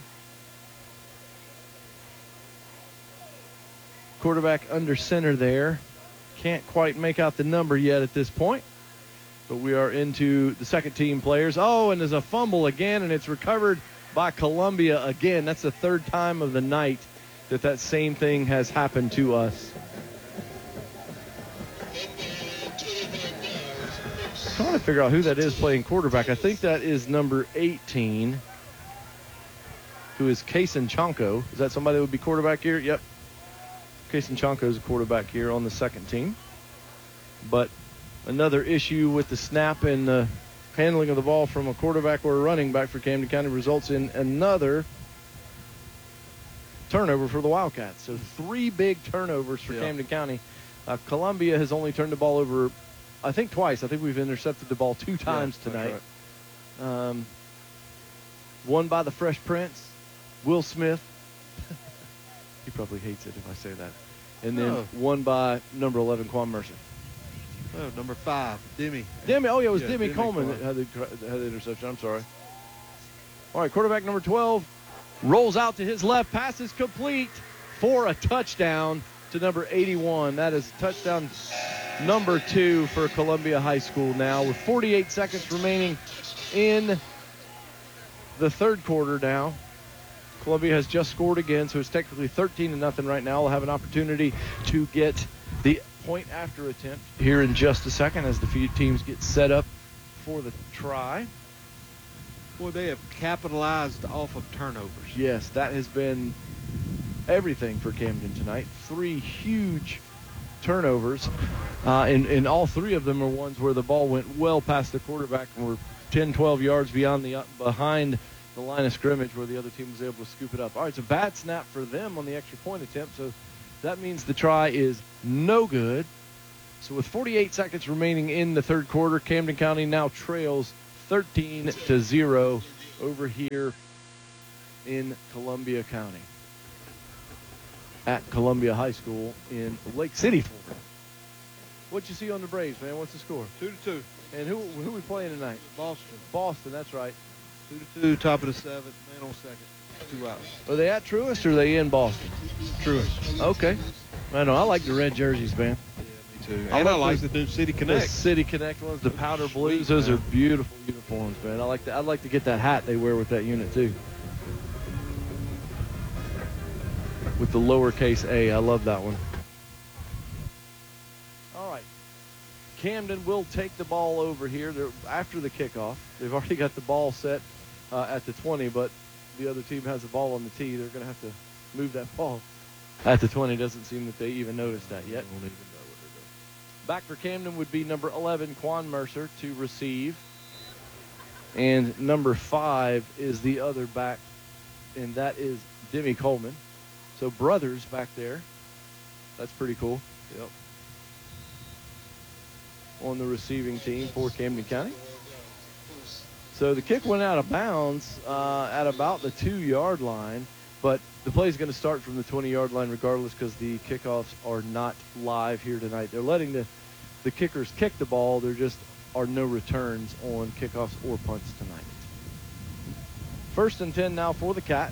Speaker 1: Quarterback under center there. Can't quite make out the number yet at this point. But we are into the second team players. Oh, and there's a fumble again, and it's recovered by Columbia again. That's the third time of the night that that same thing has happened to us. I'm trying to figure out who that is playing quarterback. I think that is number eighteen, who is Kason Chonko. Is that somebody that would be quarterback here? Yep. Kason Chonko is a quarterback here on the second team. But another issue with the snap and the handling of the ball from a quarterback or a running back for Camden County results in another turnover for the Wildcats. So three big turnovers for yeah. Camden County. Uh, Columbia has only turned the ball over, I think, twice. I think we've intercepted the ball two times yeah, tonight. Right. Um, one by the Fresh Prince, Will Smith. He probably hates it if I say that. And then oh. one by number eleven, Quan Mercer.
Speaker 9: Oh, number five, Demi.
Speaker 1: Demi, oh yeah, it was
Speaker 9: yeah,
Speaker 1: Demi, Demi Coleman that had the, had the interception. I'm sorry. All right, quarterback number twelve rolls out to his left. Pass is complete for a touchdown to number eighty-one. That is touchdown number two for Columbia High School now with forty-eight seconds remaining in the third quarter now. Columbia has just scored again, so it's technically thirteen to nothing right now. We'll have an opportunity to get the point after attempt here in just a second as the few teams get set up for the try.
Speaker 9: Boy, they have capitalized off of turnovers.
Speaker 1: Yes, that has been everything for Camden tonight. Three huge turnovers, uh, and, and all three of them are ones where the ball went well past the quarterback and were ten, twelve yards beyond the behind the line of scrimmage where the other team was able to scoop it up. All right, it's a bad snap for them on the extra point attempt, so that means the try is no good. So with forty-eight seconds remaining in the third quarter, Camden County now trails thirteen to zero over here in Columbia County at Columbia High School in Lake City, Florida. What'd you see on the Braves, man? What's the score?
Speaker 9: Two to two.
Speaker 1: And who who we playing tonight?
Speaker 9: Boston.
Speaker 1: Boston, that's right.
Speaker 9: Two to two, top of the seventh, man on second. Two outs.
Speaker 1: Are they at Truist or are they in Boston?
Speaker 9: Truist.
Speaker 1: Okay. I know. I like the red jerseys, man.
Speaker 9: Yeah, me too.
Speaker 1: I
Speaker 9: And I
Speaker 1: like
Speaker 9: like
Speaker 1: the-
Speaker 9: the new City
Speaker 1: The
Speaker 9: Connect.
Speaker 1: City Connect ones, the powder blues,
Speaker 9: Sweet,
Speaker 1: those
Speaker 9: man.
Speaker 1: are beautiful uniforms, man. I like that. I'd like to get that hat they wear with that unit too. With the lowercase a, I love that one. All right. Camden will take the ball over here. They're, after the kickoff, they've already got the ball set uh, at the twenty, but the other team has the ball on the tee. They're going to have to move that ball at the twenty. Doesn't seem that they even noticed that yet.
Speaker 9: Don't even know what they're doing.
Speaker 1: Back for Camden would be number eleven, Quan Mercer, to receive. And number five is the other back, and that is Demi Coleman. So brothers back there. That's pretty cool.
Speaker 9: Yep.
Speaker 1: On the receiving team for Camden County. So the kick went out of bounds uh, at about the two-yard line, but the play is going to start from the twenty-yard line regardless because the kickoffs are not live here tonight. They're letting the, the kickers kick the ball. There just are no returns on kickoffs or punts tonight. First and ten now for the Cats.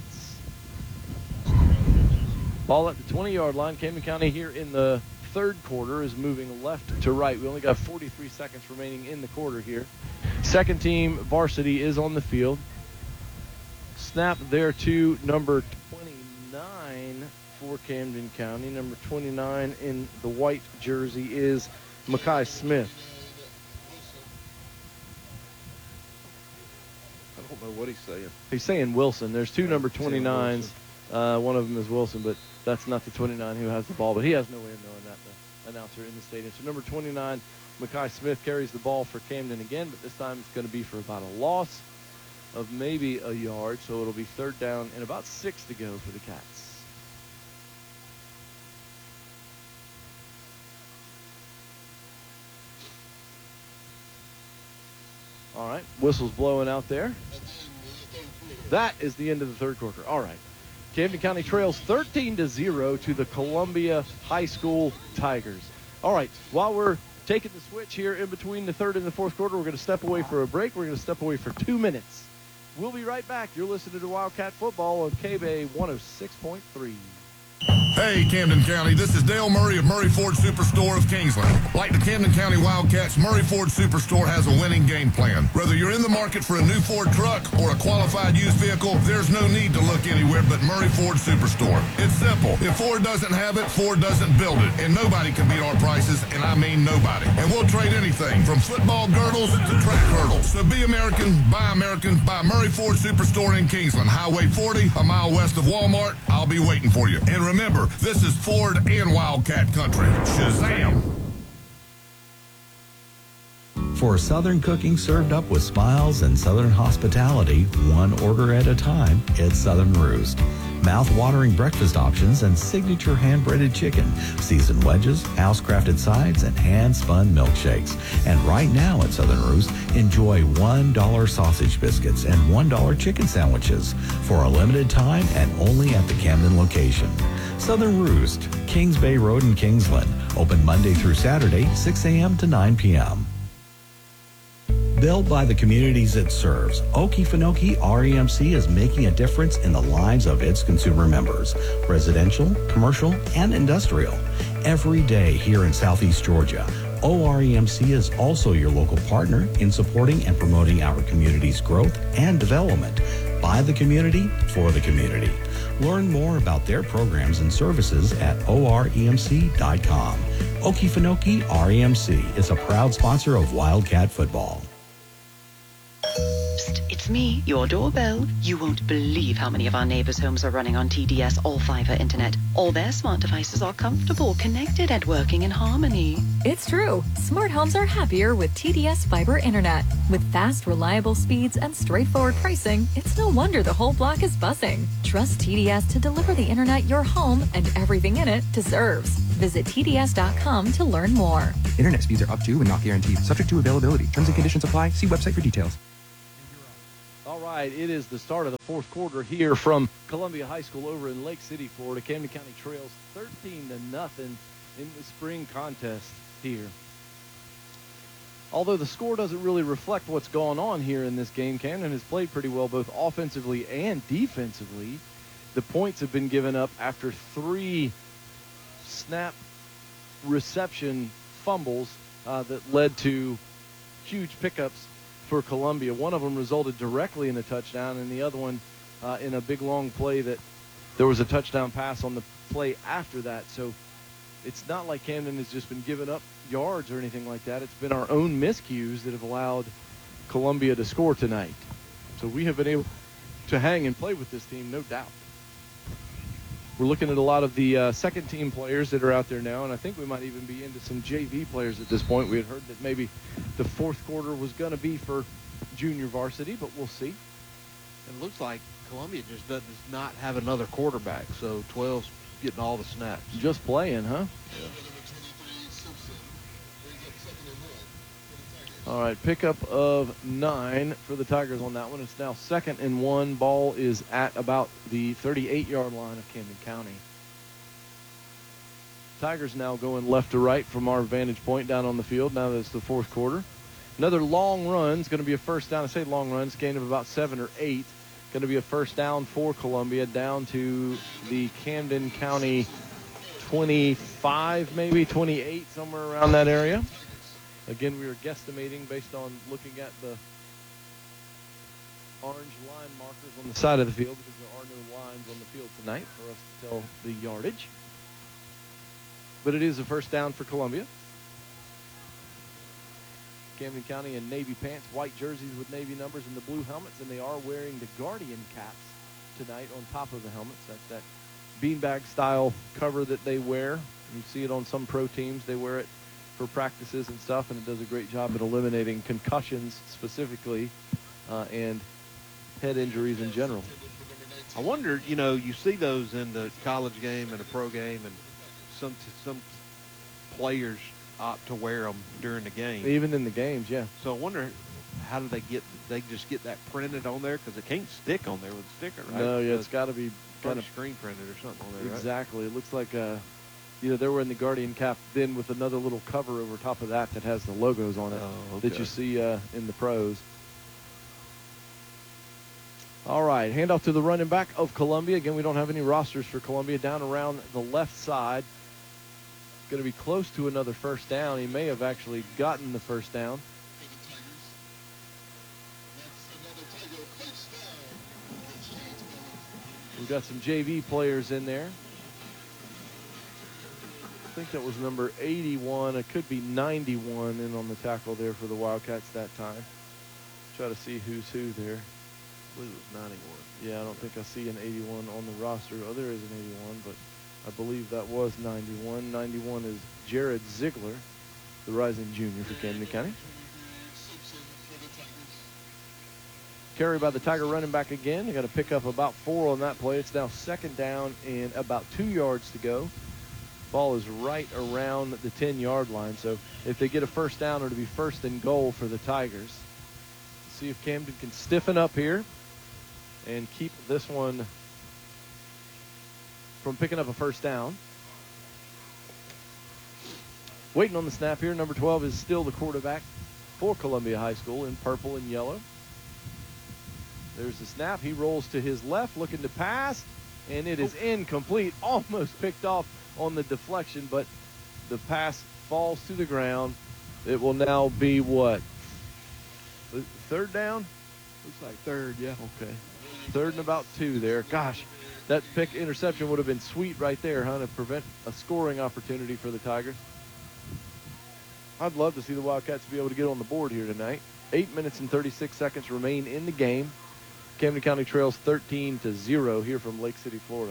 Speaker 1: Ball at the twenty-yard line. Camden County here in the third quarter is moving left to right. We only got forty-three seconds remaining in the quarter here. Second team varsity is on the field. Snap there to number twenty-nine for Camden County. Number twenty-nine in the white jersey is Makai Smith.
Speaker 9: I don't know what he's saying.
Speaker 1: He's saying Wilson. There's two
Speaker 9: Yeah,
Speaker 1: number
Speaker 9: he's saying
Speaker 1: twenty-nines. Uh, one of them is Wilson, but that's not the twenty-nine who has the ball. But he has no way of knowing that, the announcer in the stadium. So number twenty-nine, Makai Smith, carries the ball for Camden again, but this time it's going to be for about a loss of maybe a yard. So it'll be third down and about six to go for the Cats. All right, whistle's blowing out there. That is the end of the third quarter. All right. Camden County trails thirteen to zero to the Columbia High School Tigers. All right, while we're taking the switch here in between the third and the fourth quarter, we're going to step away for a break. We're going to step away for two minutes. We'll be right back. You're listening to Wildcat Football on K B A one oh six point three.
Speaker 7: Hey, Camden County, this is Dale Murray of Murray Ford Superstore of Kingsland. Like the Camden County Wildcats, Murray Ford Superstore has a winning game plan. Whether you're in the market for a new Ford truck or a qualified used vehicle, there's no need to look anywhere but Murray Ford Superstore. It's simple. If Ford doesn't have it, Ford doesn't build it. And nobody can beat our prices, and I mean nobody. And we'll trade anything from football girdles to track hurdles. So be American, buy American, buy Murray Ford Superstore in Kingsland. Highway forty, a mile west of Walmart. I'll be waiting for you. And remember, this is Ford and Wildcat country. Shazam!
Speaker 2: For Southern cooking served up with smiles and Southern hospitality, one order at a time, it's Southern Roost. Mouth-watering breakfast options and signature hand-breaded chicken, seasoned wedges, house-crafted sides, and hand-spun milkshakes. And right now at Southern Roost, enjoy one dollar sausage biscuits and one dollar chicken sandwiches for a limited time and only at the Camden location. Southern Roost, Kings Bay Road in Kingsland. Open Monday through Saturday, six a.m. to nine p.m. Built by the communities it serves, Okefenokee R E M C is making a difference in the lives of its consumer members, residential, commercial, and industrial. Every day here in Southeast Georgia, O R E M C is also your local partner in supporting and promoting our community's growth and development. By the community, for the community. Learn more about their programs and services at O R E M C dot com. Okefenokee R E M C is a proud sponsor of Wildcat Football.
Speaker 4: Psst, it's it's me, your doorbell. You won't believe how many of our neighbors' homes are running on T D S all-fiber internet. All their smart devices are comfortable, connected, and working in harmony.
Speaker 5: It's true. Smart homes are happier with T D S Fiber Internet. With fast, reliable speeds and straightforward pricing, it's no wonder the whole block is buzzing. Trust T D S to deliver the internet your home and everything in it deserves. Visit T D S dot com to learn more.
Speaker 6: Internet speeds are up to and not guaranteed. Subject to availability. Terms and conditions apply. See website for details.
Speaker 1: All right, it is the start of the fourth quarter here from Columbia High School over in Lake City, Florida. Camden County trails thirteen to nothing in the spring contest here. Although the score doesn't really reflect what's going on here in this game, Camden has played pretty well both offensively and defensively. The points have been given up after three snap reception fumbles uh, that led to huge pickups for Columbia. One of them resulted directly in a touchdown, and the other one uh, in a big long play that there was a touchdown pass on the play after that. So it's not like Camden has just been giving up yards or anything like that. It's been our own miscues that have allowed Columbia to score tonight. So we have been able to hang and play with this team, no doubt. We're looking at a lot of the uh, second team players that are out there now, and I think we might even be into some J V players at this point. We had heard that maybe the fourth quarter was going to be for junior varsity, but we'll see.
Speaker 9: It looks like Columbia just does not have another quarterback, so twelve's getting all the snaps.
Speaker 1: Just playing, huh?
Speaker 9: Yeah.
Speaker 1: All right, pickup of nine for the Tigers on that one. It's now second and one. Ball is at about the thirty-eight-yard line of Camden County. Tigers now going left to right from our vantage point down on the field now that it's the fourth quarter. Another long run is going to be a first down. I say long run, it's gain of about seven or eight. Going to be a first down for Columbia down to the Camden County twenty-five, maybe twenty-eight, somewhere around that area. Again, we were guesstimating based on looking at the orange line markers on the side of the field because there are no lines on the field tonight for us to tell the yardage. But it is a first down for Columbia. Camden County in navy pants, white jerseys with navy numbers and the blue helmets, and they are wearing the Guardian caps tonight on top of the helmets. That's that beanbag style cover that they wear. You see it on some pro teams. They wear it for practices and stuff, and it does a great job at eliminating concussions specifically uh, and head injuries in general.
Speaker 9: I wonder, you know, you see those in the college game and a pro game, and some some players opt to wear them during the game.
Speaker 1: Even in the games, yeah.
Speaker 9: So I wonder, how do they get, they just get that printed on there? Because it can't stick on there with a sticker, right?
Speaker 1: No, yeah, it's got to be
Speaker 9: kind of screen printed or something on there, right?
Speaker 1: Exactly. It looks like a... You know, they're wearing the Guardian cap then with another little cover over top of that that has the logos on it
Speaker 9: oh, okay.
Speaker 1: that you see uh, in the pros. All right, handoff to the running back of Columbia. Again, we don't have any rosters for Columbia. Down around the left side. Going to be close to another first down. He may have actually gotten the first down. We've got some J V players in there. I think that was number eighty-one. It could be ninety-one in on the tackle there for the Wildcats that time. Try to see who's who there.
Speaker 9: I believe it was ninety-one.
Speaker 1: Yeah, I don't think I see an eighty-one on the roster. Oh, there is an eighty-one, but I believe that was ninety-one. ninety-one is Jared Ziegler, the rising junior for Camden County. Carry by the Tiger running back again. They got to pick up about four on that play. It's now second down and about two yards to go. Ball is right around the ten-yard line. So if they get a first down, it'll be first and goal for the Tigers. See if Camden can stiffen up here and keep this one from picking up a first down. Waiting on the snap here. Number twelve is still the quarterback for Columbia High School in purple and yellow. There's the snap. He rolls to his left, looking to pass, and it is incomplete. Almost picked off on the deflection, but the pass falls to the ground. It will now be what? Third down?
Speaker 9: Looks like third, yeah.
Speaker 1: Okay. Third and about two there. Gosh, that pick interception would have been sweet right there, huh, to prevent a scoring opportunity for the Tigers. I'd love to see the Wildcats be able to get on the board here tonight. Eight minutes and thirty-six seconds remain in the game. Camden County trails thirteen to zero here from Lake City, Florida.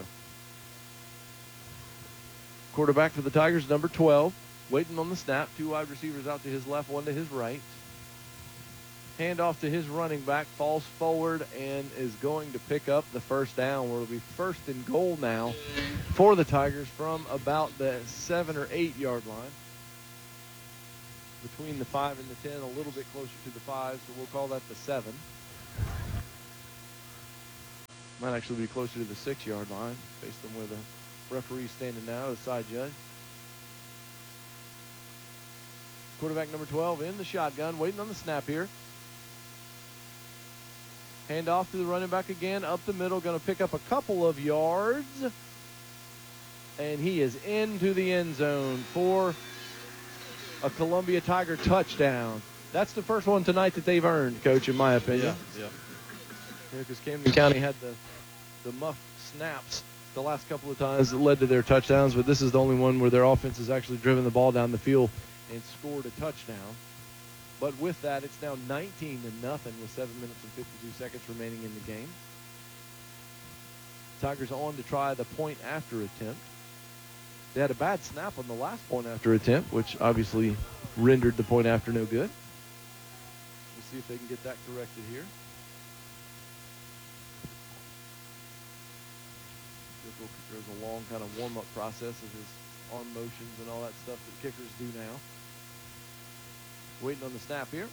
Speaker 1: Quarterback for the Tigers, number twelve, waiting on the snap. Two wide receivers out to his left, one to his right. Hand off to his running back, falls forward and is going to pick up the first down, where it'll be first and goal now for the Tigers from about the seven or eight yard line. Between the five and the ten, a little bit closer to the five, so we'll call that the seven. Might actually be closer to the six yard line based on where the referee's standing now, the side judge. Quarterback number twelve in the shotgun, waiting on the snap here. Hand off to the running back again, up the middle, going to pick up a couple of yards. And he is into the end zone for a Columbia Tiger touchdown. That's the first one tonight that they've earned, Coach, in my opinion.
Speaker 9: Yeah, yeah.
Speaker 1: Because Camden County had the, the muff snaps the last couple of times that led to their touchdowns, but this is the only one where their offense has actually driven the ball down the field and scored a touchdown. But with that, it's now nineteen to nothing with seven minutes and fifty-two seconds remaining in the game. Tigers on to try the point after attempt. They had a bad snap on the last point after attempt, which obviously rendered the point after no good. We'll see if they can get that corrected here. There's a long kind of warm-up process of his arm motions and all that stuff that kickers do now. Waiting on the snap here.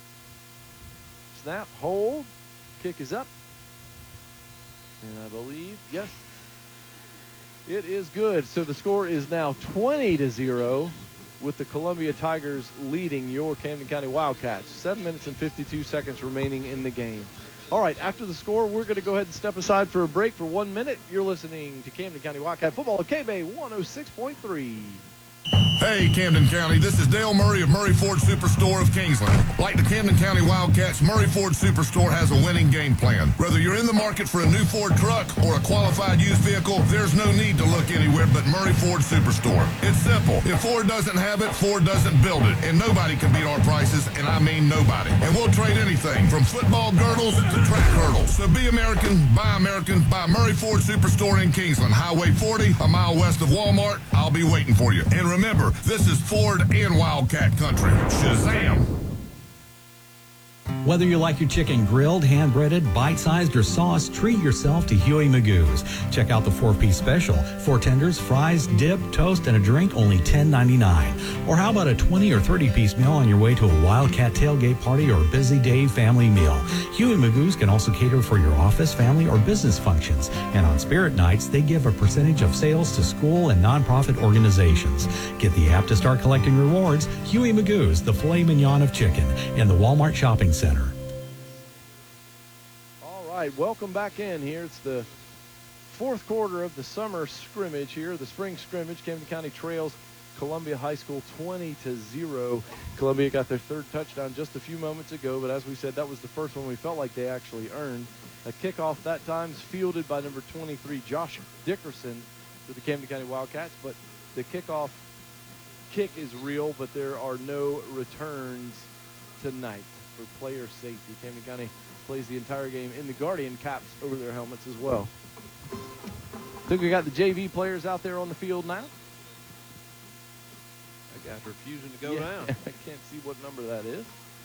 Speaker 1: Snap, hold, kick is up. And I believe, yes, it is good. So the score is now twenty to zero with the Columbia Tigers leading your Camden County Wildcats. Seven minutes and fifty-two seconds remaining in the game. All right, after the score, we're going to go ahead and step aside for a break for one minute. You're listening to Camden County Wildcat Football at K B A one oh six point three.
Speaker 7: Hey, Camden County, this is Dale Murray of Murray Ford Superstore of Kingsland. Like the Camden County Wildcats, Murray Ford Superstore has a winning game plan. Whether you're in the market for a new Ford truck or a qualified used vehicle, there's no need to look anywhere but Murray Ford Superstore. It's simple. If Ford doesn't have it, Ford doesn't build it. And nobody can beat our prices, and I mean nobody. And we'll trade anything from football girdles to track hurdles. So be American, buy American, buy Murray Ford Superstore in Kingsland. Highway forty, a mile west of Walmart. I'll be waiting for you. And remember, this is Ford and Wildcat country. Shazam!
Speaker 2: Whether you like your chicken grilled, hand-breaded, bite-sized, or sauce, treat yourself to Huey Magoo's. Check out the four-piece special. Four tenders, fries, dip, toast, and a drink, only ten ninety-nine. Or how about a twenty or thirty-piece meal on your way to a Wildcat tailgate party or a busy day family meal? Huey Magoo's can also cater for your office, family, or business functions. And on Spirit Nights, they give a percentage of sales to school and nonprofit organizations. Get the app to start collecting rewards. Huey Magoo's, the filet mignon of chicken, in the Walmart Shopping Center.
Speaker 1: All right, welcome back in here. It's the fourth quarter of the summer scrimmage here, the spring scrimmage. Camden County trails Columbia High School twenty to zero. Columbia got their third touchdown just a few moments ago, but as we said, that was the first one we felt like they actually earned. A kickoff that time is fielded by number twenty-three, Josh Dickerson, for the Camden County Wildcats, but the kickoff kick is real, but there are no returns tonight for player safety. Camden County plays the entire game in the Guardian caps over their helmets as well. I think we got the J V players out there on the field now.
Speaker 9: That guy's refusing to go
Speaker 1: yeah,
Speaker 9: down.
Speaker 1: I can't see what number that is.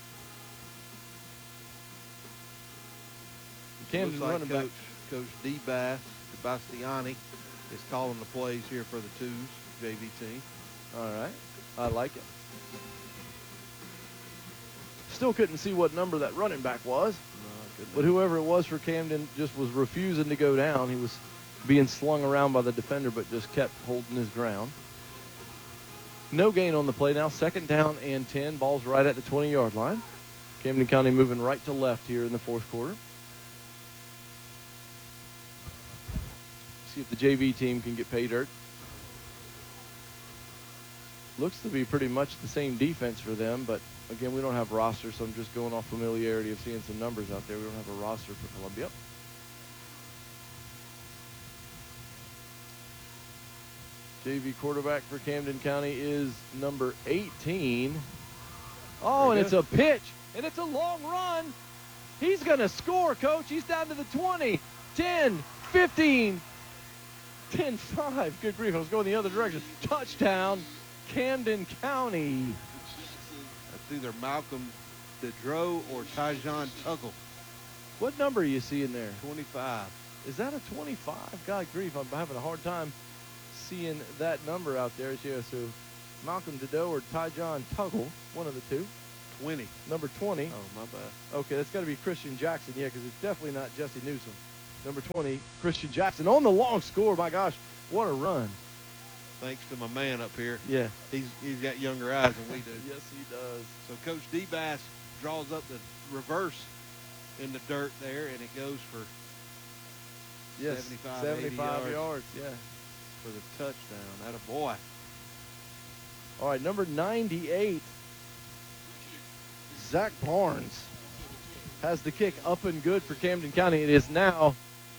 Speaker 1: Camden
Speaker 9: Looks like
Speaker 1: running
Speaker 9: Coach,
Speaker 1: back.
Speaker 9: Coach D. Bass, Bastiani is calling the plays here for the twos J V team.
Speaker 1: All right, I like it. Still couldn't see what number that running back was.
Speaker 9: No,
Speaker 1: but whoever it was for Camden just was refusing to go down. He was being slung around by the defender, but just kept holding his ground. No gain on the play now. Second down and ten. Ball's right at the twenty-yard line. Camden County moving right to left here in the fourth quarter. See if the J V team can get pay dirt. Looks to be pretty much the same defense for them, but again, we don't have rosters, so I'm just going off familiarity of seeing some numbers out there. We don't have a roster for Columbia. J V quarterback for Camden County is number eighteen. Oh, and it's a pitch and it's a long run. He's going to score, Coach. He's down to the twenty, ten, fifteen, ten five. Good grief, I was going the other direction. Touchdown, Camden County.
Speaker 9: That's either Malcolm Dedreau or Tyjon Tuggle.
Speaker 1: What number are you seeing there?
Speaker 9: twenty-five.
Speaker 1: Is that a twenty-five? God grief, I'm having a hard time seeing that number out there. Yeah, so Malcolm Dedreau or Tyjon Tuggle, one of the two.
Speaker 9: twenty. Number
Speaker 1: twenty.
Speaker 9: Oh, my bad.
Speaker 1: Okay, that's got to be Christian Jackson, yeah, because it's definitely not Jesse Newsom. Number twenty, Christian Jackson on the long score. My gosh, what a run.
Speaker 9: Thanks to my man up here.
Speaker 1: Yeah.
Speaker 9: He's he's got younger eyes than we do.
Speaker 1: Yes, he does.
Speaker 9: So Coach D-Bass draws up the reverse in the dirt there, and it goes for
Speaker 1: yes,
Speaker 9: seventy-five,
Speaker 1: seventy-five
Speaker 9: eighty
Speaker 1: yards, yeah.
Speaker 9: For the touchdown. Atta boy.
Speaker 1: All right, number ninety-eight, Zach Barnes has the kick up and good for Camden County. It is now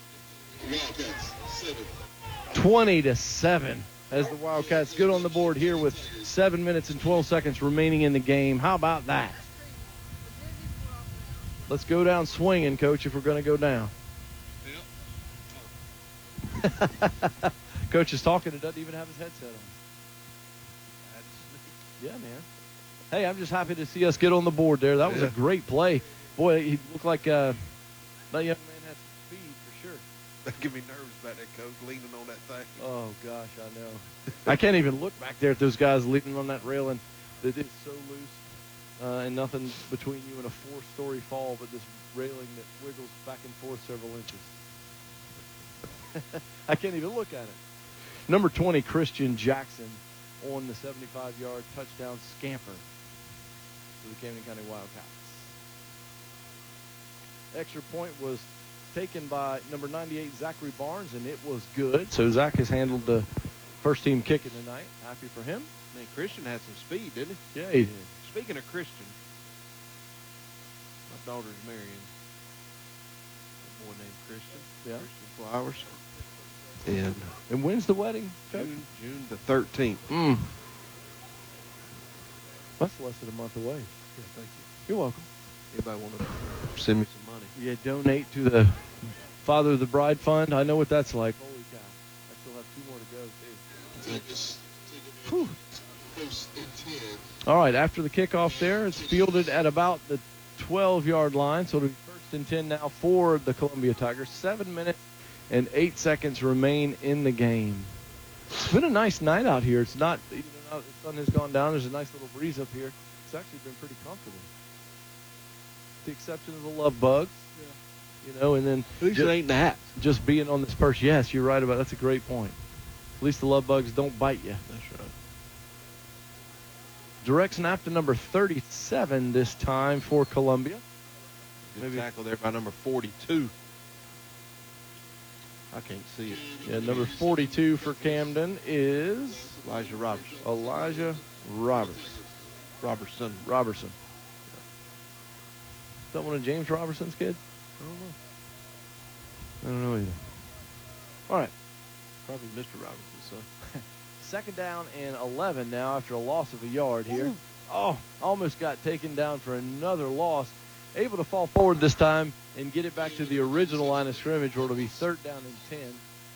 Speaker 1: twenty to seven as the Wildcats get on the board here with seven minutes and twelve seconds remaining in the game. How about that? Let's go down swinging, Coach, if we're going to go down. Coach is talking and doesn't even have his headset on. Yeah, man. Hey, I'm just happy to see us get on the board there. That was
Speaker 9: yeah.
Speaker 1: a great play. Boy, he looked like uh, that young man had some speed for sure.
Speaker 9: That give me nervous about that, Coach, leaning on that thing.
Speaker 1: Oh, gosh, I know. I can't even look back there at those guys leaning on that railing. It is so loose uh, and nothing between you and a four-story fall but this railing that wiggles back and forth several inches. I can't even look at it. Number twenty, Christian Jackson on the seventy-five-yard touchdown scamper for the Camden County Wildcats. Extra point was taken by number ninety-eight, Zachary Barnes, and it was good. So Zach has handled the first team kicking tonight. Happy for him.
Speaker 9: Man, Christian had some speed, didn't he?
Speaker 1: Yeah, he did.
Speaker 9: Speaking of Christian, my daughter's marrying a boy named Christian.
Speaker 1: Yeah.
Speaker 9: Christian Flowers. And,
Speaker 1: and when's the wedding?
Speaker 9: June, June the thirteenth.
Speaker 1: Mm. That's less than a month away.
Speaker 9: Yeah, thank you.
Speaker 1: You're welcome.
Speaker 9: Anybody want to send me some money?
Speaker 1: Yeah, donate to the Father of the Bride Fund. I know what that's like. Holy cow. I still have two more to go, too. Whew. All right, after the kickoff there, it's fielded at about the twelve-yard line. So it'll be first and ten now for the Columbia Tigers. Seven minutes and eight seconds remain in the game. It's been a nice night out here. It's not, even though the sun has gone down, there's a nice little breeze up here. It's actually been pretty comfortable. With the exception of the love bugs. Yeah. You know, and then
Speaker 9: at least
Speaker 1: just,
Speaker 9: it ain't that.
Speaker 1: Just being on this perch. Yes, you're right about that's a great point. At least the love bugs don't bite you.
Speaker 9: That's right.
Speaker 1: Direct snap to number thirty-seven this time for Columbia.
Speaker 9: Good Maybe tackle there by number forty-two. I can't see it.
Speaker 1: Yeah, number forty-two for Camden is
Speaker 9: Elijah Robertson.
Speaker 1: Elijah Roberts.
Speaker 9: Robertson.
Speaker 1: Robertson. Is that one of James Robertson's kids?
Speaker 9: I don't know.
Speaker 1: I don't know either. All right.
Speaker 9: Probably Mister Robertson's son.
Speaker 1: Second down and eleven now after a loss of a yard here. Ooh. Oh, almost got taken down for another loss. Able to fall forward this time and get it back to the original line of scrimmage where it'll be third down and ten.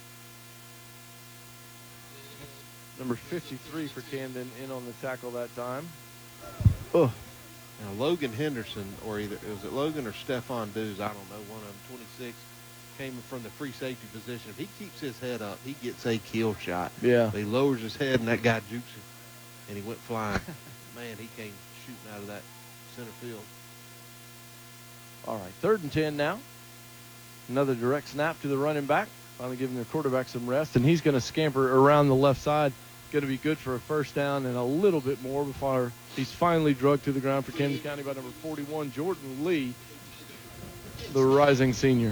Speaker 1: Number fifty-three for Camden in on the tackle that time. Oh.
Speaker 9: Now, Logan Henderson, or either, was it Logan or Stephon Dews? I don't know, one of them, twenty-six, came from the free safety position. If he keeps his head up, he gets a kill shot.
Speaker 1: Yeah.
Speaker 9: But he lowers his head, and that guy jukes him, and he went flying. Man, he came shooting out of that center field.
Speaker 1: All right, third and ten now. Another direct snap to the running back. Finally giving their quarterback some rest, and he's going to scamper around the left side. Going to be good for a first down and a little bit more before he's finally drugged to the ground for Camden County by number forty-one, Jordan Lee, the rising senior.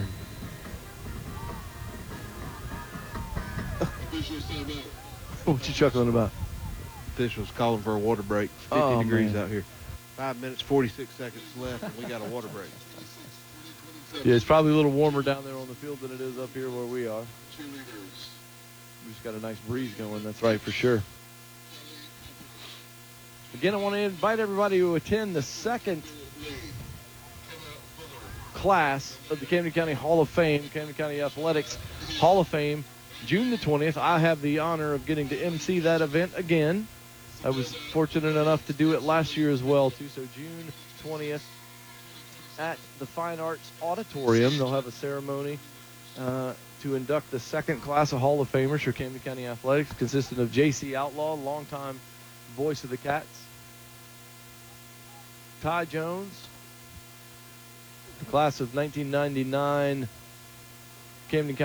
Speaker 1: What you chuckling about?
Speaker 9: Officials calling for a water break. fifty
Speaker 1: oh,
Speaker 9: degrees
Speaker 1: man.
Speaker 9: out here. Five minutes, forty-six seconds left, and we got a water break.
Speaker 1: Yeah, it's probably a little warmer down there on the field than it is up here where we are. We just got a nice breeze going, that's right, for sure. Again, I want to invite everybody to attend the second class of the Camden County Hall of Fame, Camden County Athletics Hall of Fame, June the twentieth. I have the honor of getting to M C that event again. I was fortunate enough to do it last year as well, too. So June twentieth at the Fine Arts Auditorium, they'll have a ceremony uh, to induct the second class of Hall of Famers for Camden County Athletics, consisting of J C Outlaw, longtime voice of the Cats, Ty Jones, the class of nineteen ninety-nine Camden County